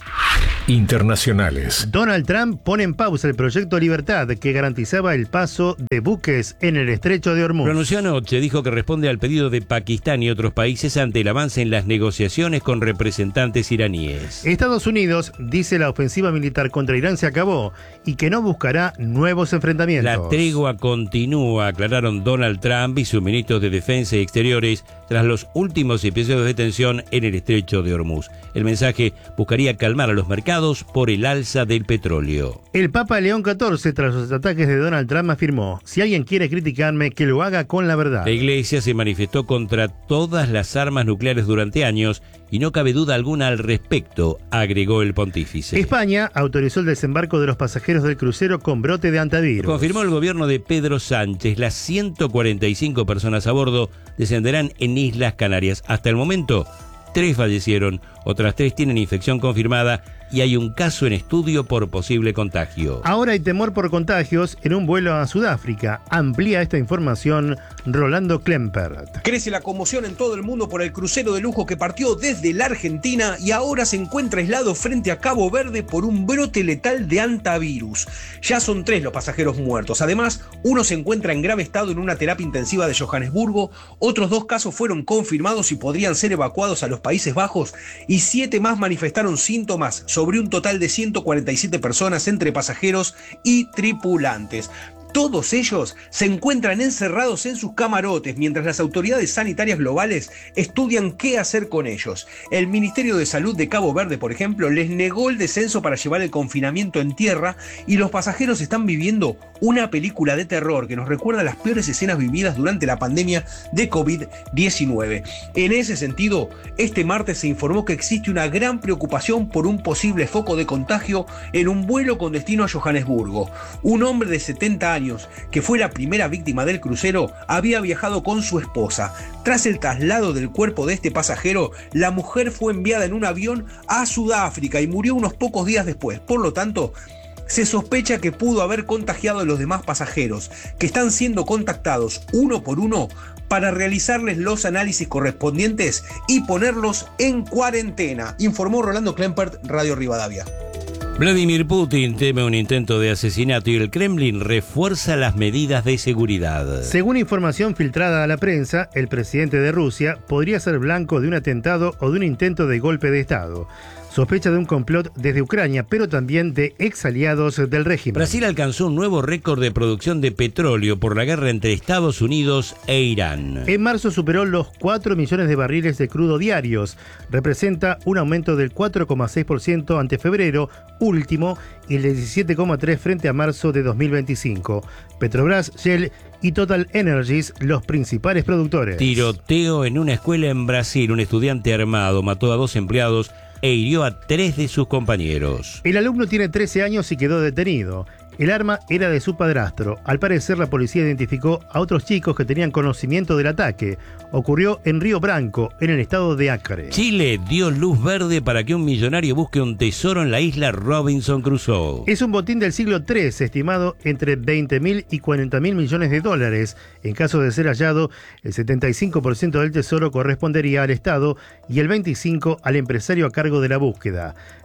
Internacionales. Donald Trump pone en pausa el proyecto Libertad que garantizaba el paso de buques en el estrecho de Hormuz. Pronunció anoche, dijo que responde al pedido de Pakistán y otros países ante el avance en las negociaciones con representantes iraníes. Estados Unidos dice la ofensiva militar contra Irán se acabó y que no buscará nuevos enfrentamientos. La tregua continúa, aclararon Donald Trump y sus ministros de Defensa y Exteriores tras los últimos episodios de tensión en el estrecho de Hormuz. El mensaje buscaría calmar a los mercados por el alza del petróleo. El Papa León catorce, tras los ataques de Donald Trump, afirmó: si alguien quiere criticarme, que lo haga con la verdad. La Iglesia se manifestó contra todas las armas nucleares durante años y no cabe duda alguna al respecto, agregó el pontífice. España autorizó el desembarco de los pasajeros del crucero con brote de antivirus. Confirmó el gobierno de Pedro Sánchez. Las ciento cuarenta y cinco personas a bordo descenderán en Islas Canarias. Hasta el momento, tres fallecieron, otras tres tienen infección confirmada y hay un caso en estudio por posible contagio. Ahora hay temor por contagios en un vuelo a Sudáfrica. Amplía esta información Rolando Klempert. Crece la conmoción en todo el mundo por el crucero de lujo que partió desde la Argentina y ahora se encuentra aislado frente a Cabo Verde por un brote letal de hantavirus. Ya son tres los pasajeros muertos. Además, uno se encuentra en grave estado en una terapia intensiva de Johannesburgo, otros dos casos fueron confirmados y podrían ser evacuados a los Países Bajos y siete más manifestaron síntomas sobre un total de ciento cuarenta y siete personas entre pasajeros y tripulantes. Todos ellos se encuentran encerrados en sus camarotes mientras las autoridades sanitarias globales estudian qué hacer con ellos. El Ministerio de Salud de Cabo Verde, por ejemplo, les negó el descenso para llevar el confinamiento en tierra y los pasajeros están viviendo una película de terror que nos recuerda las peores escenas vividas durante la pandemia de COVID diecinueve. En ese sentido, este martes se informó que existe una gran preocupación por un posible foco de contagio en un vuelo con destino a Johannesburgo. Un hombre de setenta años que fue la primera víctima del crucero, había viajado con su esposa. Tras el traslado del cuerpo de este pasajero, la mujer fue enviada en un avión a Sudáfrica y murió unos pocos días después. Por lo tanto, se sospecha que pudo haber contagiado a los demás pasajeros, que están siendo contactados uno por uno para realizarles los análisis correspondientes y ponerlos en cuarentena, informó Rolando Klempert, Radio Rivadavia. Vladimir Putin teme un intento de asesinato y el Kremlin refuerza las medidas de seguridad. Según información filtrada a la prensa, el presidente de Rusia podría ser blanco de un atentado o de un intento de golpe de Estado. Sospecha de un complot desde Ucrania, pero también de ex aliados del régimen. Brasil alcanzó un nuevo récord de producción de petróleo por la guerra entre Estados Unidos e Irán. En marzo superó los cuatro millones de barriles de crudo diarios. Representa un aumento del cuatro coma seis por ciento ante febrero último y el diecisiete coma tres por ciento frente a marzo de dos mil veinticinco. Petrobras, Shell y Total Energies, los principales productores. Tiroteo en una escuela en Brasil. Un estudiante armado mató a dos empleados e hirió a tres de sus compañeros. El alumno tiene trece años y quedó detenido. El arma era de su padrastro. Al parecer, la policía identificó a otros chicos que tenían conocimiento del ataque. Ocurrió en Río Branco, en el estado de Acre. Chile dio luz verde para que un millonario busque un tesoro en la isla Robinson Crusoe. Es un botín del siglo tres, estimado entre veinte mil y cuarenta mil millones de dólares. En caso de ser hallado, el setenta y cinco por ciento del tesoro correspondería al Estado y el veinticinco por ciento al empresario a cargo de la búsqueda.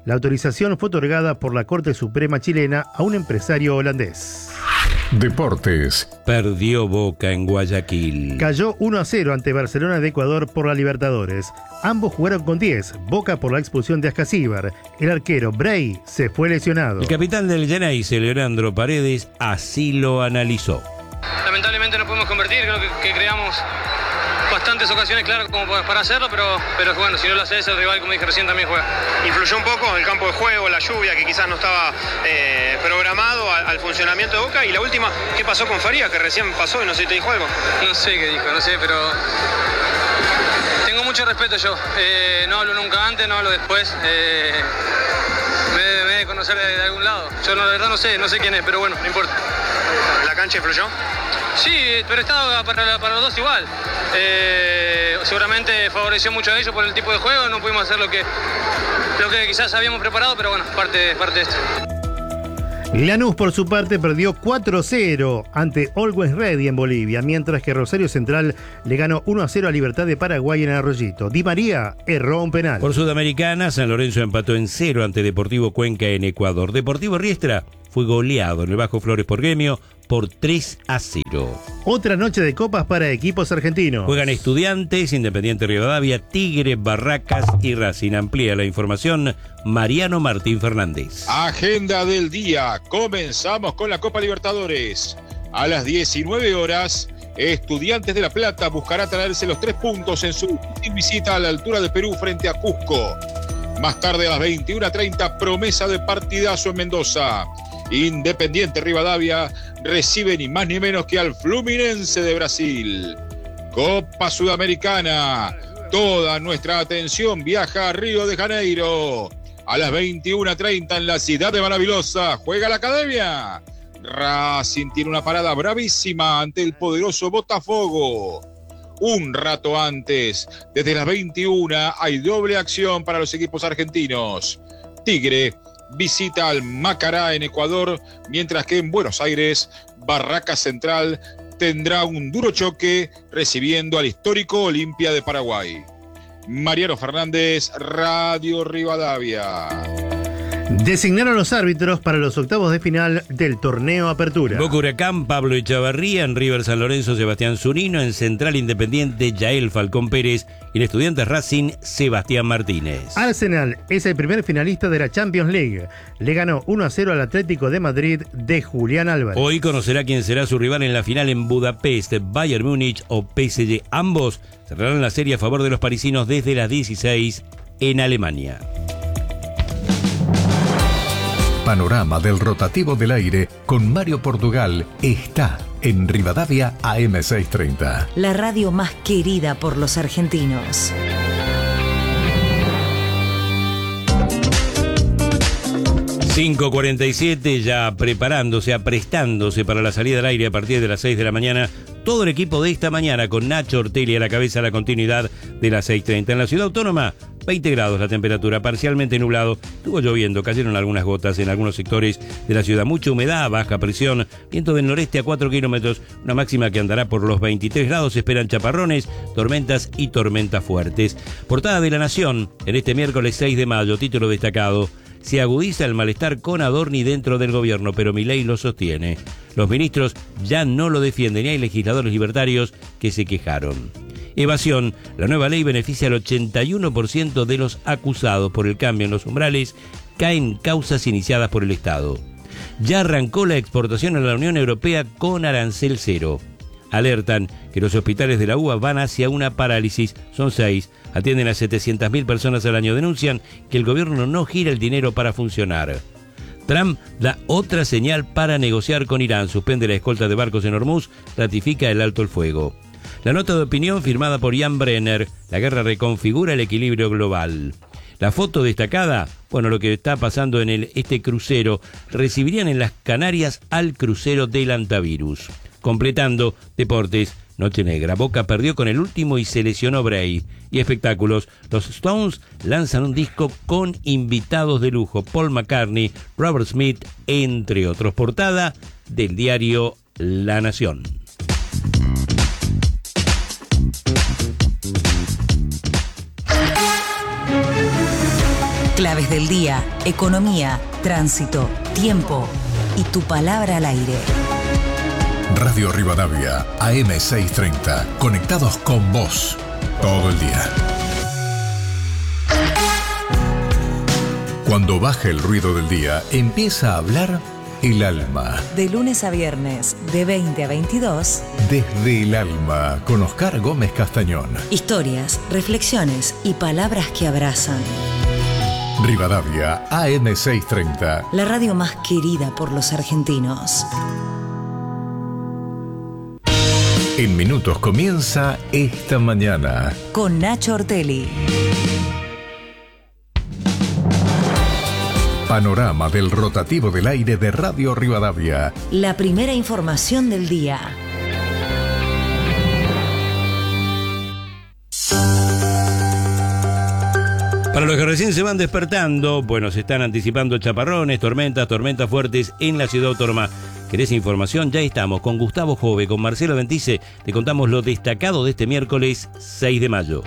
La autorización fue otorgada por la Corte Suprema chilena a un empresario holandés. Deportes. Perdió Boca en Guayaquil. Cayó uno a cero ante Barcelona de Ecuador por la Libertadores. Ambos jugaron con diez. Boca por la expulsión de Ascasíbar. El arquero Bray se fue lesionado. El capitán del Geneise, Leandro Paredes, así lo analizó. Lamentablemente no pudimos convertir, creo que, que creamos bastantes ocasiones claras como para hacerlo, pero, pero bueno, si no lo haces, el rival, como dije recién, también juega. ¿Influyó un poco el campo de juego, la lluvia, que quizás no estaba eh, programado al, al funcionamiento de Boca? Y la última, ¿qué pasó con Farías, que recién pasó y no sé si te dijo algo? No sé qué dijo, no sé, pero tengo mucho respeto yo. Eh, no hablo nunca antes, no hablo después. Eh, me, me debe conocer de, de algún lado. Yo no, la verdad no sé, no sé quién es, pero bueno, no importa. ¿La cancha influyó? Sí, pero estaba para, para los dos igual. Eh, seguramente favoreció mucho a ellos por el tipo de juego. No pudimos hacer lo que, lo que quizás habíamos preparado, pero bueno, parte, parte de esto. Lanús, por su parte, perdió cuatro a cero ante Always Ready en Bolivia, mientras que Rosario Central le ganó uno a cero a Libertad de Paraguay en Arroyito. Di María erró un penal. Por Sudamericana, San Lorenzo empató en cero ante Deportivo Cuenca en Ecuador. Deportivo Riestra fue goleado en el Bajo Flores por Gremio por tres a cero. Otra noche de copas para equipos argentinos. Juegan Estudiantes, Independiente Rivadavia, Tigre, Barracas y Racing. Amplía la información Mariano Martín Fernández. Agenda del día. Comenzamos con la Copa Libertadores. A las diecinueve horas, Estudiantes de La Plata buscará traerse los tres puntos en su visita a la altura de Perú frente a Cusco. Más tarde a las veintiuna treinta, promesa de partidazo en Mendoza. Independiente Rivadavia recibe ni más ni menos que al Fluminense de Brasil. Copa Sudamericana. Toda nuestra atención viaja a Río de Janeiro. A las veintiuna treinta en la ciudad de Maravillosa juega la Academia. Racing tiene una parada bravísima ante el poderoso Botafogo. Un rato antes, desde las veintiuna, hay doble acción para los equipos argentinos. Tigre visita al Macará en Ecuador, mientras que en Buenos Aires, Barracas Central tendrá un duro choque recibiendo al histórico Olimpia de Paraguay. Mariano Fernández, Radio Rivadavia. Designaron los árbitros para los octavos de final del torneo Apertura. Boca Huracán, Pablo Echavarría; en River San Lorenzo, Sebastián Zunino; en Central Independiente, Yael Falcón Pérez; y en Estudiantes Racing, Sebastián Martínez. Arsenal es el primer finalista de la Champions League. Le ganó uno a cero al Atlético de Madrid de Julián Álvarez. Hoy conocerá quién será su rival en la final en Budapest, Bayern Múnich o P S G. Ambos cerrarán la serie a favor de los parisinos desde las dieciséis en Alemania. Panorama del rotativo del aire con Mario Portugal está en Rivadavia A M seiscientos treinta. La radio más querida por los argentinos. cinco cuarenta y siete, ya preparándose, aprestándose para la salida al aire a partir de las seis de la mañana. Todo el equipo de esta mañana con Nacho Ortelli a la cabeza, a la continuidad de las seis treinta. En la ciudad autónoma, veinte grados la temperatura, parcialmente nublado. Estuvo lloviendo, cayeron algunas gotas en algunos sectores de la ciudad. Mucha humedad, baja presión, viento del noreste a cuatro kilómetros, una máxima que andará por los veintitrés grados. Esperan chaparrones, tormentas y tormentas fuertes. Portada de La Nación, en este miércoles seis de mayo, título destacado: se agudiza el malestar con Adorni dentro del gobierno, pero Milei lo sostiene. Los ministros ya no lo defienden y hay legisladores libertarios que se quejaron. Evasión. La nueva ley beneficia al ochenta y uno por ciento de los acusados por el cambio en los umbrales. Caen causas iniciadas por el Estado. Ya arrancó la exportación a la Unión Europea con arancel cero. Alertan que los hospitales de la U B A van hacia una parálisis. Son seis. Atienden a setecientas mil personas al año. Denuncian que el gobierno no gira el dinero para funcionar. Trump da otra señal para negociar con Irán. Suspende la escolta de barcos en Hormuz. Ratifica el alto el fuego. La nota de opinión firmada por Jan Brenner. La guerra reconfigura el equilibrio global. La foto destacada, bueno, lo que está pasando en el, este crucero. Recibirían en las Canarias al crucero del antivirus. Completando deportes, noche negra. Boca perdió con el último y se lesionó Bray. Y espectáculos, los Stones lanzan un disco con invitados de lujo. Paul McCartney, Robert Smith, entre otros. Portada del diario La Nación. Claves del día, economía, tránsito, tiempo y tu palabra al aire. Radio Rivadavia, A M seiscientos treinta. Conectados con vos todo el día. Cuando baja el ruido del día, empieza a hablar el alma. De lunes a viernes, de veinte a veintidós. Desde el alma, con Oscar Gómez Castañón. Historias, reflexiones y palabras que abrazan. Rivadavia, A M seiscientos treinta. La radio más querida por los argentinos. En minutos comienza Esta Mañana. Con Nacho Ortelli. Panorama del rotativo del aire de Radio Rivadavia. La primera información del día. Para los que recién se van despertando, bueno, se están anticipando chaparrones, tormentas, tormentas fuertes en la ciudad autónoma. ¿Querés información? Ya estamos con Gustavo Jove, con Marcelo Ventice. Te contamos lo destacado de este miércoles seis de mayo.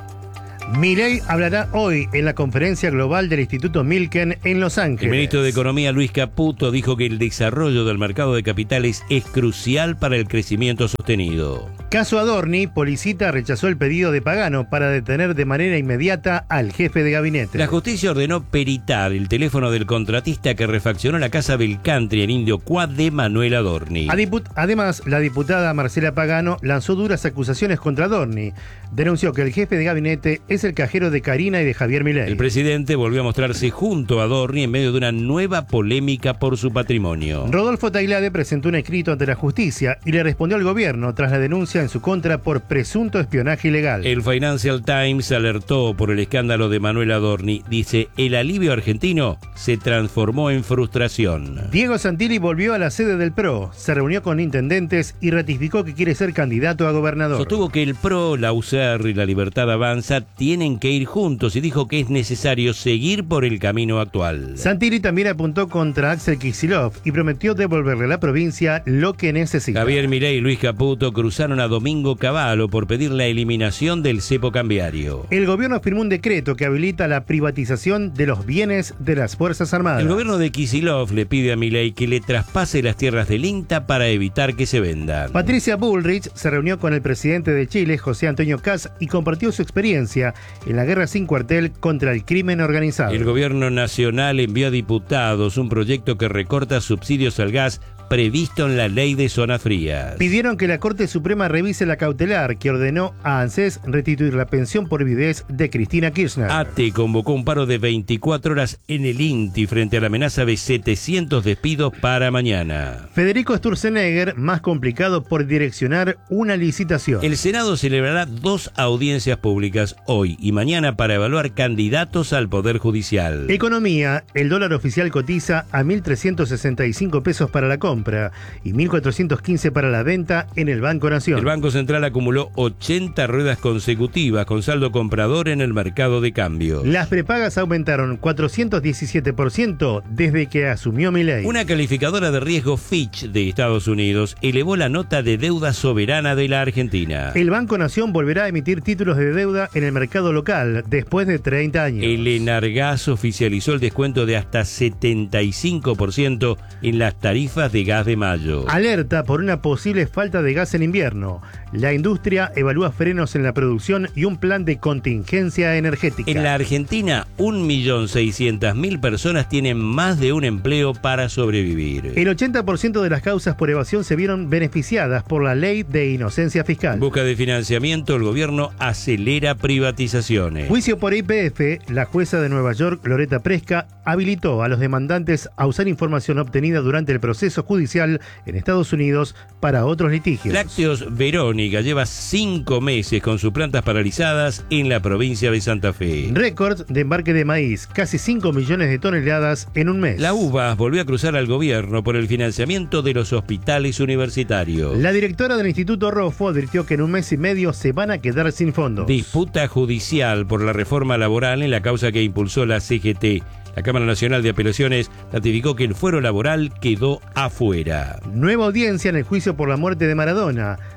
Milei hablará hoy en la conferencia global del Instituto Milken en Los Ángeles. El ministro de Economía, Luis Caputo, dijo que el desarrollo del mercado de capitales es crucial para el crecimiento sostenido. Caso Adorni, Policita rechazó el pedido de Pagano para detener de manera inmediata al jefe de gabinete. La justicia ordenó peritar el teléfono del contratista que refaccionó la casa Belcantri en Indio Quad de Manuel Adorni. Además, la diputada Marcela Pagano lanzó duras acusaciones contra Adorni. Denunció que el jefe de gabinete es el cajero de Karina y de Javier Milei. El presidente volvió a mostrarse junto a Adorni en medio de una nueva polémica por su patrimonio. Rodolfo Tailade presentó un escrito ante la justicia y le respondió al gobierno tras la denuncia en su contra por presunto espionaje ilegal. El Financial Times alertó por el escándalo de Manuel Adorni. Dice, el alivio argentino se transformó en frustración. Diego Santilli volvió a la sede del P R O, se reunió con intendentes y ratificó que quiere ser candidato a gobernador. Sostuvo que el P R O, la U C R y la Libertad Avanza tienen que ir juntos y dijo que es necesario seguir por el camino actual. Santilli también apuntó contra Axel Kicillof y prometió devolverle a la provincia lo que necesita. Javier Milei y Luis Caputo cruzaron a Domingo Cavallo por pedir la eliminación del cepo cambiario. El gobierno firmó un decreto que habilita la privatización de los bienes de las Fuerzas Armadas. El gobierno de Kicillof le pide a Milei que le traspase las tierras del INTA para evitar que se vendan. Patricia Bullrich se reunió con el presidente de Chile, José Antonio Kast, y compartió su experiencia en la guerra sin cuartel contra el crimen organizado. El gobierno nacional envió a diputados un proyecto que recorta subsidios al gas previsto en la ley de zonas frías. Pidieron que la Corte Suprema revise la cautelar que ordenó a ANSES restituir la pensión por viudez de Cristina Kirchner. A T E convocó un paro de veinticuatro horas en el INTI frente a la amenaza de setecientos despidos para mañana. Federico Sturzenegger, más complicado por direccionar una licitación. El Senado celebrará dos audiencias públicas hoy y mañana para evaluar candidatos al Poder Judicial. Economía, el dólar oficial cotiza a mil trescientos sesenta y cinco pesos para la compra y mil cuatrocientos quince para la venta en el Banco Nación. El Banco Central acumuló ochenta ruedas consecutivas con saldo comprador en el mercado de cambio. Las prepagas aumentaron cuatrocientos diecisiete por ciento desde que asumió Milei. Una calificadora de riesgo Fitch de Estados Unidos elevó la nota de deuda soberana de la Argentina. El Banco Nación volverá a emitir títulos de deuda en el mercado local después de treinta años. El Enargas oficializó el descuento de hasta setenta y cinco por ciento en las tarifas de gas de mayo. Alerta por una posible falta de gas en invierno. La industria evalúa frenos en la producción y un plan de contingencia energética. En la Argentina, un millón seiscientas mil personas tienen más de un empleo para sobrevivir. El ochenta por ciento de las causas por evasión se vieron beneficiadas por la ley de inocencia fiscal. En busca de financiamiento, el gobierno acelera privatizaciones. Juicio por I P F, la jueza de Nueva York, Loretta Preska, habilitó a los demandantes a usar información obtenida durante el proceso judicial en Estados Unidos para otros litigios. Lácteos Verónica lleva cinco meses con sus plantas paralizadas en la provincia de Santa Fe. Récord de embarque de maíz, casi cinco millones de toneladas en un mes. La U B A volvió a cruzar al gobierno por el financiamiento de los hospitales universitarios. La directora del Instituto Rofo advirtió que en un mes y medio se van a quedar sin fondos. Disputa judicial por la reforma laboral en la causa que impulsó la C G T. La Cámara Nacional de Apelaciones ratificó que el fuero laboral quedó afuera. Nueva audiencia en el juicio por la muerte de Maradona.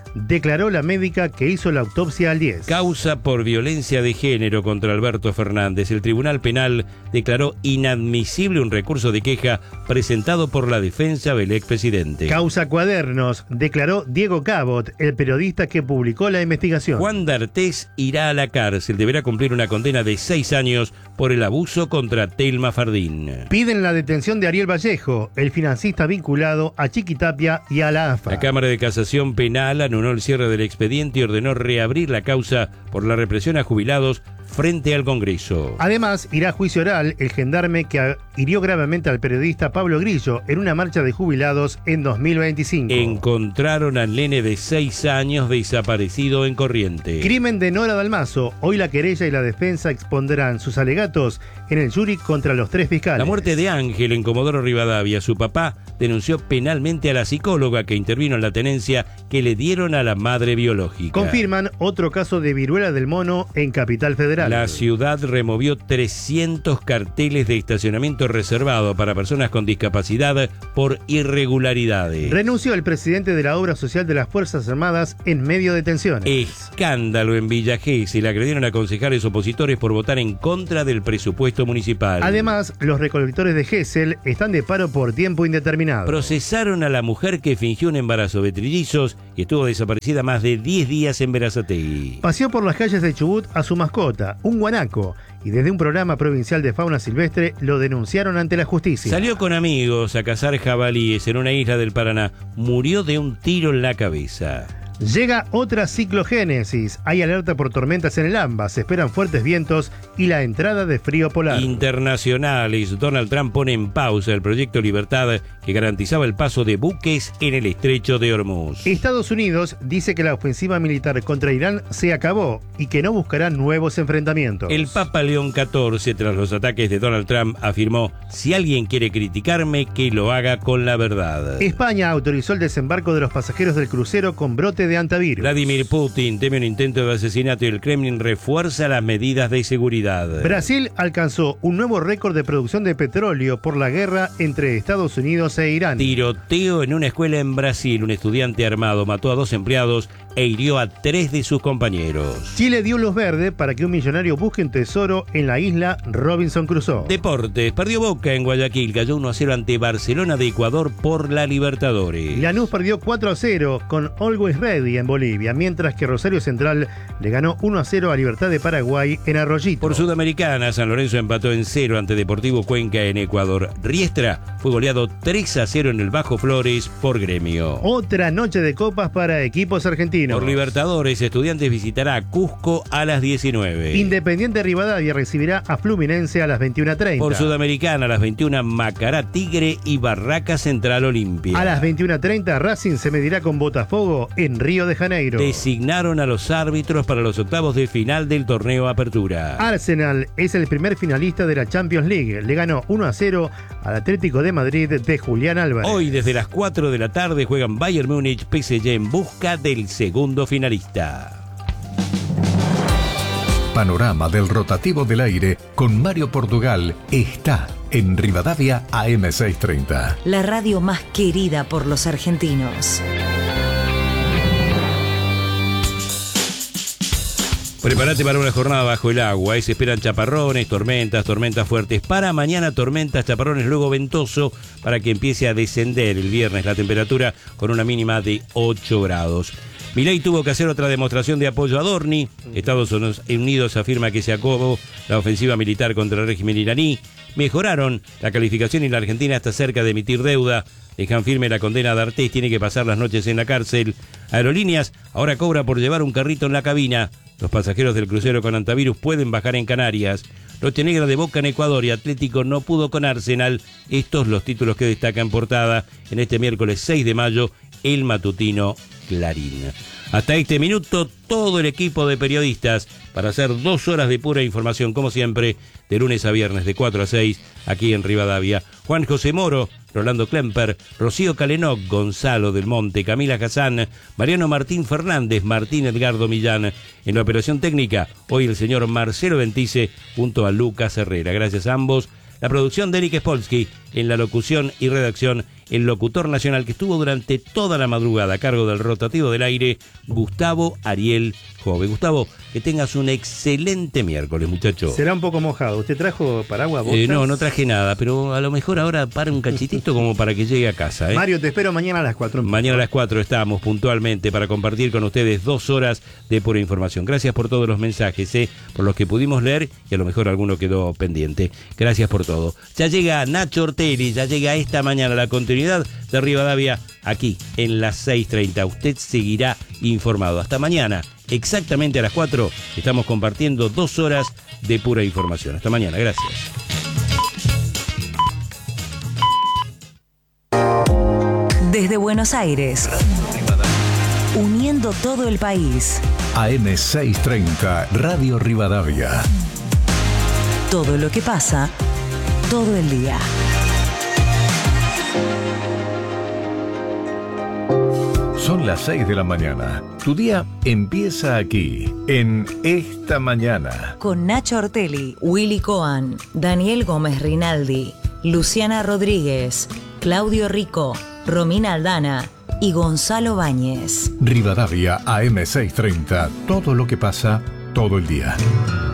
declaró la médica que hizo la autopsia al diez. Causa por violencia de género contra Alberto Fernández. El Tribunal Penal declaró inadmisible un recurso de queja presentado por la defensa del expresidente. Causa Cuadernos, declaró Diego Cabot, el periodista que publicó la investigación. Juan D'Artés irá a la cárcel, deberá cumplir una condena de seis años por el abuso contra Telma Fardín. Piden la detención de Ariel Vallejo, el financista vinculado a Chiquitapia y a la A F A. La Cámara de Casación Penal anuló el cierre del expediente y ordenó reabrir la causa por la represión a jubilados frente al Congreso. Además, irá a juicio oral el gendarme que hirió gravemente al periodista Pablo Grillo en una marcha de jubilados en dos mil veinticinco. Encontraron al nene de seis años desaparecido en Corrientes. Crimen de Nora Dalmazo. Hoy la querella y la defensa expondrán sus alegatos en el jury contra los tres fiscales. La muerte de Ángel en Comodoro Rivadavia. Su papá denunció penalmente a la psicóloga que intervino en la tenencia que le dieron a la madre biológica. Confirman otro caso de viruela del mono en Capital Federal. La ciudad removió trescientos carteles de estacionamiento reservado para personas con discapacidad por irregularidades. Renunció el presidente de la Obra Social de las Fuerzas Armadas en medio de tensiones. Escándalo en Villa Gesell. Le agredieron a concejales opositores por votar en contra del presupuesto municipal. Además, los recolectores de Gesell están de paro por tiempo indeterminado. Procesaron a la mujer que fingió un embarazo de trillizos y estuvo desaparecida más de diez días en Berazategui. Paseó por las calles de Chubut a su mascota, un guanaco, y desde un programa provincial de fauna silvestre lo denunciaron ante la justicia. Salió con amigos a cazar jabalíes en una isla del Paraná. Murió de un tiro en la cabeza. Llega otra ciclogénesis. Hay alerta por tormentas en el AMBA. Se esperan fuertes vientos y la entrada de frío polar. Internacionales. Donald Trump pone en pausa el proyecto Libertad que garantizaba el paso de buques en el estrecho de Hormuz. Estados Unidos dice que la ofensiva militar contra Irán se acabó y que no buscará nuevos enfrentamientos. El Papa León catorce, tras los ataques de Donald Trump, afirmó: si alguien quiere criticarme, que lo haga con la verdad. España autorizó el desembarco de los pasajeros del crucero con brote de antivirus. Vladimir Putin teme un intento de asesinato y el Kremlin refuerza las medidas de seguridad. Brasil alcanzó un nuevo récord de producción de petróleo por la guerra entre Estados Unidos e Irán. Tiroteo en una escuela en Brasil. Un estudiante armado mató a dos empleados e hirió a tres de sus compañeros. Chile dio luz verde para que un millonario busque un tesoro en la isla Robinson Crusoe. Deportes. Perdió Boca en Guayaquil. Cayó uno a cero ante Barcelona de Ecuador por la Libertadores. Lanús perdió cuatro a cero con Always Ready en Bolivia, mientras que Rosario Central le ganó uno a cero a Libertad de Paraguay en Arroyito. Por Sudamericana, San Lorenzo empató en cero ante Deportivo Cuenca en Ecuador. Riestra fue goleado tres a cero en el Bajo Flores por Gremio. Otra noche de copas para equipos argentinos. Por Libertadores, Estudiantes visitará a Cusco a las diecinueve. Independiente Rivadavia recibirá a Fluminense a las veintiuna treinta. Por Sudamericana, a las veintiuna, Macará Tigre y Barraca Central Olimpia. A las veintiuna treinta, Racing se medirá con Botafogo en Río de Janeiro. Designaron a los árbitros para los octavos de final del torneo Apertura. Arsenal es el primer finalista de la Champions League. Le ganó uno a cero al Atlético de Madrid de Julián Álvarez. Hoy desde las cuatro de la tarde juegan Bayern Múnich P S G en busca del segundo finalista. Panorama del rotativo del aire con Mario Portugal está en Rivadavia A M seiscientos treinta. La radio más querida por los argentinos. Prepárate para una jornada bajo el agua. Se esperan chaparrones, tormentas, tormentas fuertes. Para mañana tormentas, chaparrones, luego ventoso para que empiece a descender el viernes la temperatura con una mínima de ocho grados. Milei tuvo que hacer otra demostración de apoyo a Adorni. Estados Unidos afirma que se acabó la ofensiva militar contra el régimen iraní. Mejoraron la calificación y la Argentina está cerca de emitir deuda. Dejan firme la condena de D'Artés, tiene que pasar las noches en la cárcel. Aerolíneas ahora cobra por llevar un carrito en la cabina. Los pasajeros del crucero con antivirus pueden bajar en Canarias. Noche negra de Boca en Ecuador y Atlético no pudo con Arsenal. Estos los títulos que destacan portada en este miércoles seis de mayo, el matutino Clarín. Hasta este minuto, todo el equipo de periodistas para hacer dos horas de pura información, como siempre, de lunes a viernes, de cuatro a seis, aquí en Rivadavia. Juan José Moro, Rolando Klemper, Rocío Calenoc, Gonzalo del Monte, Camila Hassan, Mariano Martín Fernández, Martín Edgardo Millán. En la operación técnica, hoy el señor Marcelo Ventice junto a Lucas Herrera. Gracias a ambos. La producción de Eric Spolsky, en la locución y redacción el locutor nacional que estuvo durante toda la madrugada a cargo del rotativo del aire, Gustavo Ariel Jove. Gustavo, que tengas un excelente miércoles, muchacho. Será un poco mojado. ¿Usted trajo paraguas, botas? Eh, no, no traje nada, pero a lo mejor ahora para un cachitito como para que llegue a casa. ¿eh? Mario, te espero mañana a las cuatro. Mañana a las cuatro estamos puntualmente para compartir con ustedes dos horas de pura información. Gracias por todos los mensajes, ¿eh? por los que pudimos leer y a lo mejor alguno quedó pendiente. Gracias por todo. Ya llega Nacho Ortelli, ya llega esta mañana la continuidad de Rivadavia aquí en las seis treinta. Usted seguirá informado. Hasta mañana, exactamente a las cuatro, estamos compartiendo dos horas de pura información. Hasta mañana, gracias. Desde Buenos Aires, uniendo todo el país. A M seiscientos treinta, Radio Rivadavia. Todo lo que pasa, todo el día. Son las seis de la mañana. Tu día empieza aquí, en Esta Mañana. Con Nacho Ortelli, Willy Coan, Daniel Gómez Rinaldi, Luciana Rodríguez, Claudio Rico, Romina Aldana y Gonzalo Báñez. Rivadavia A M seiscientos treinta. Todo lo que pasa, todo el día.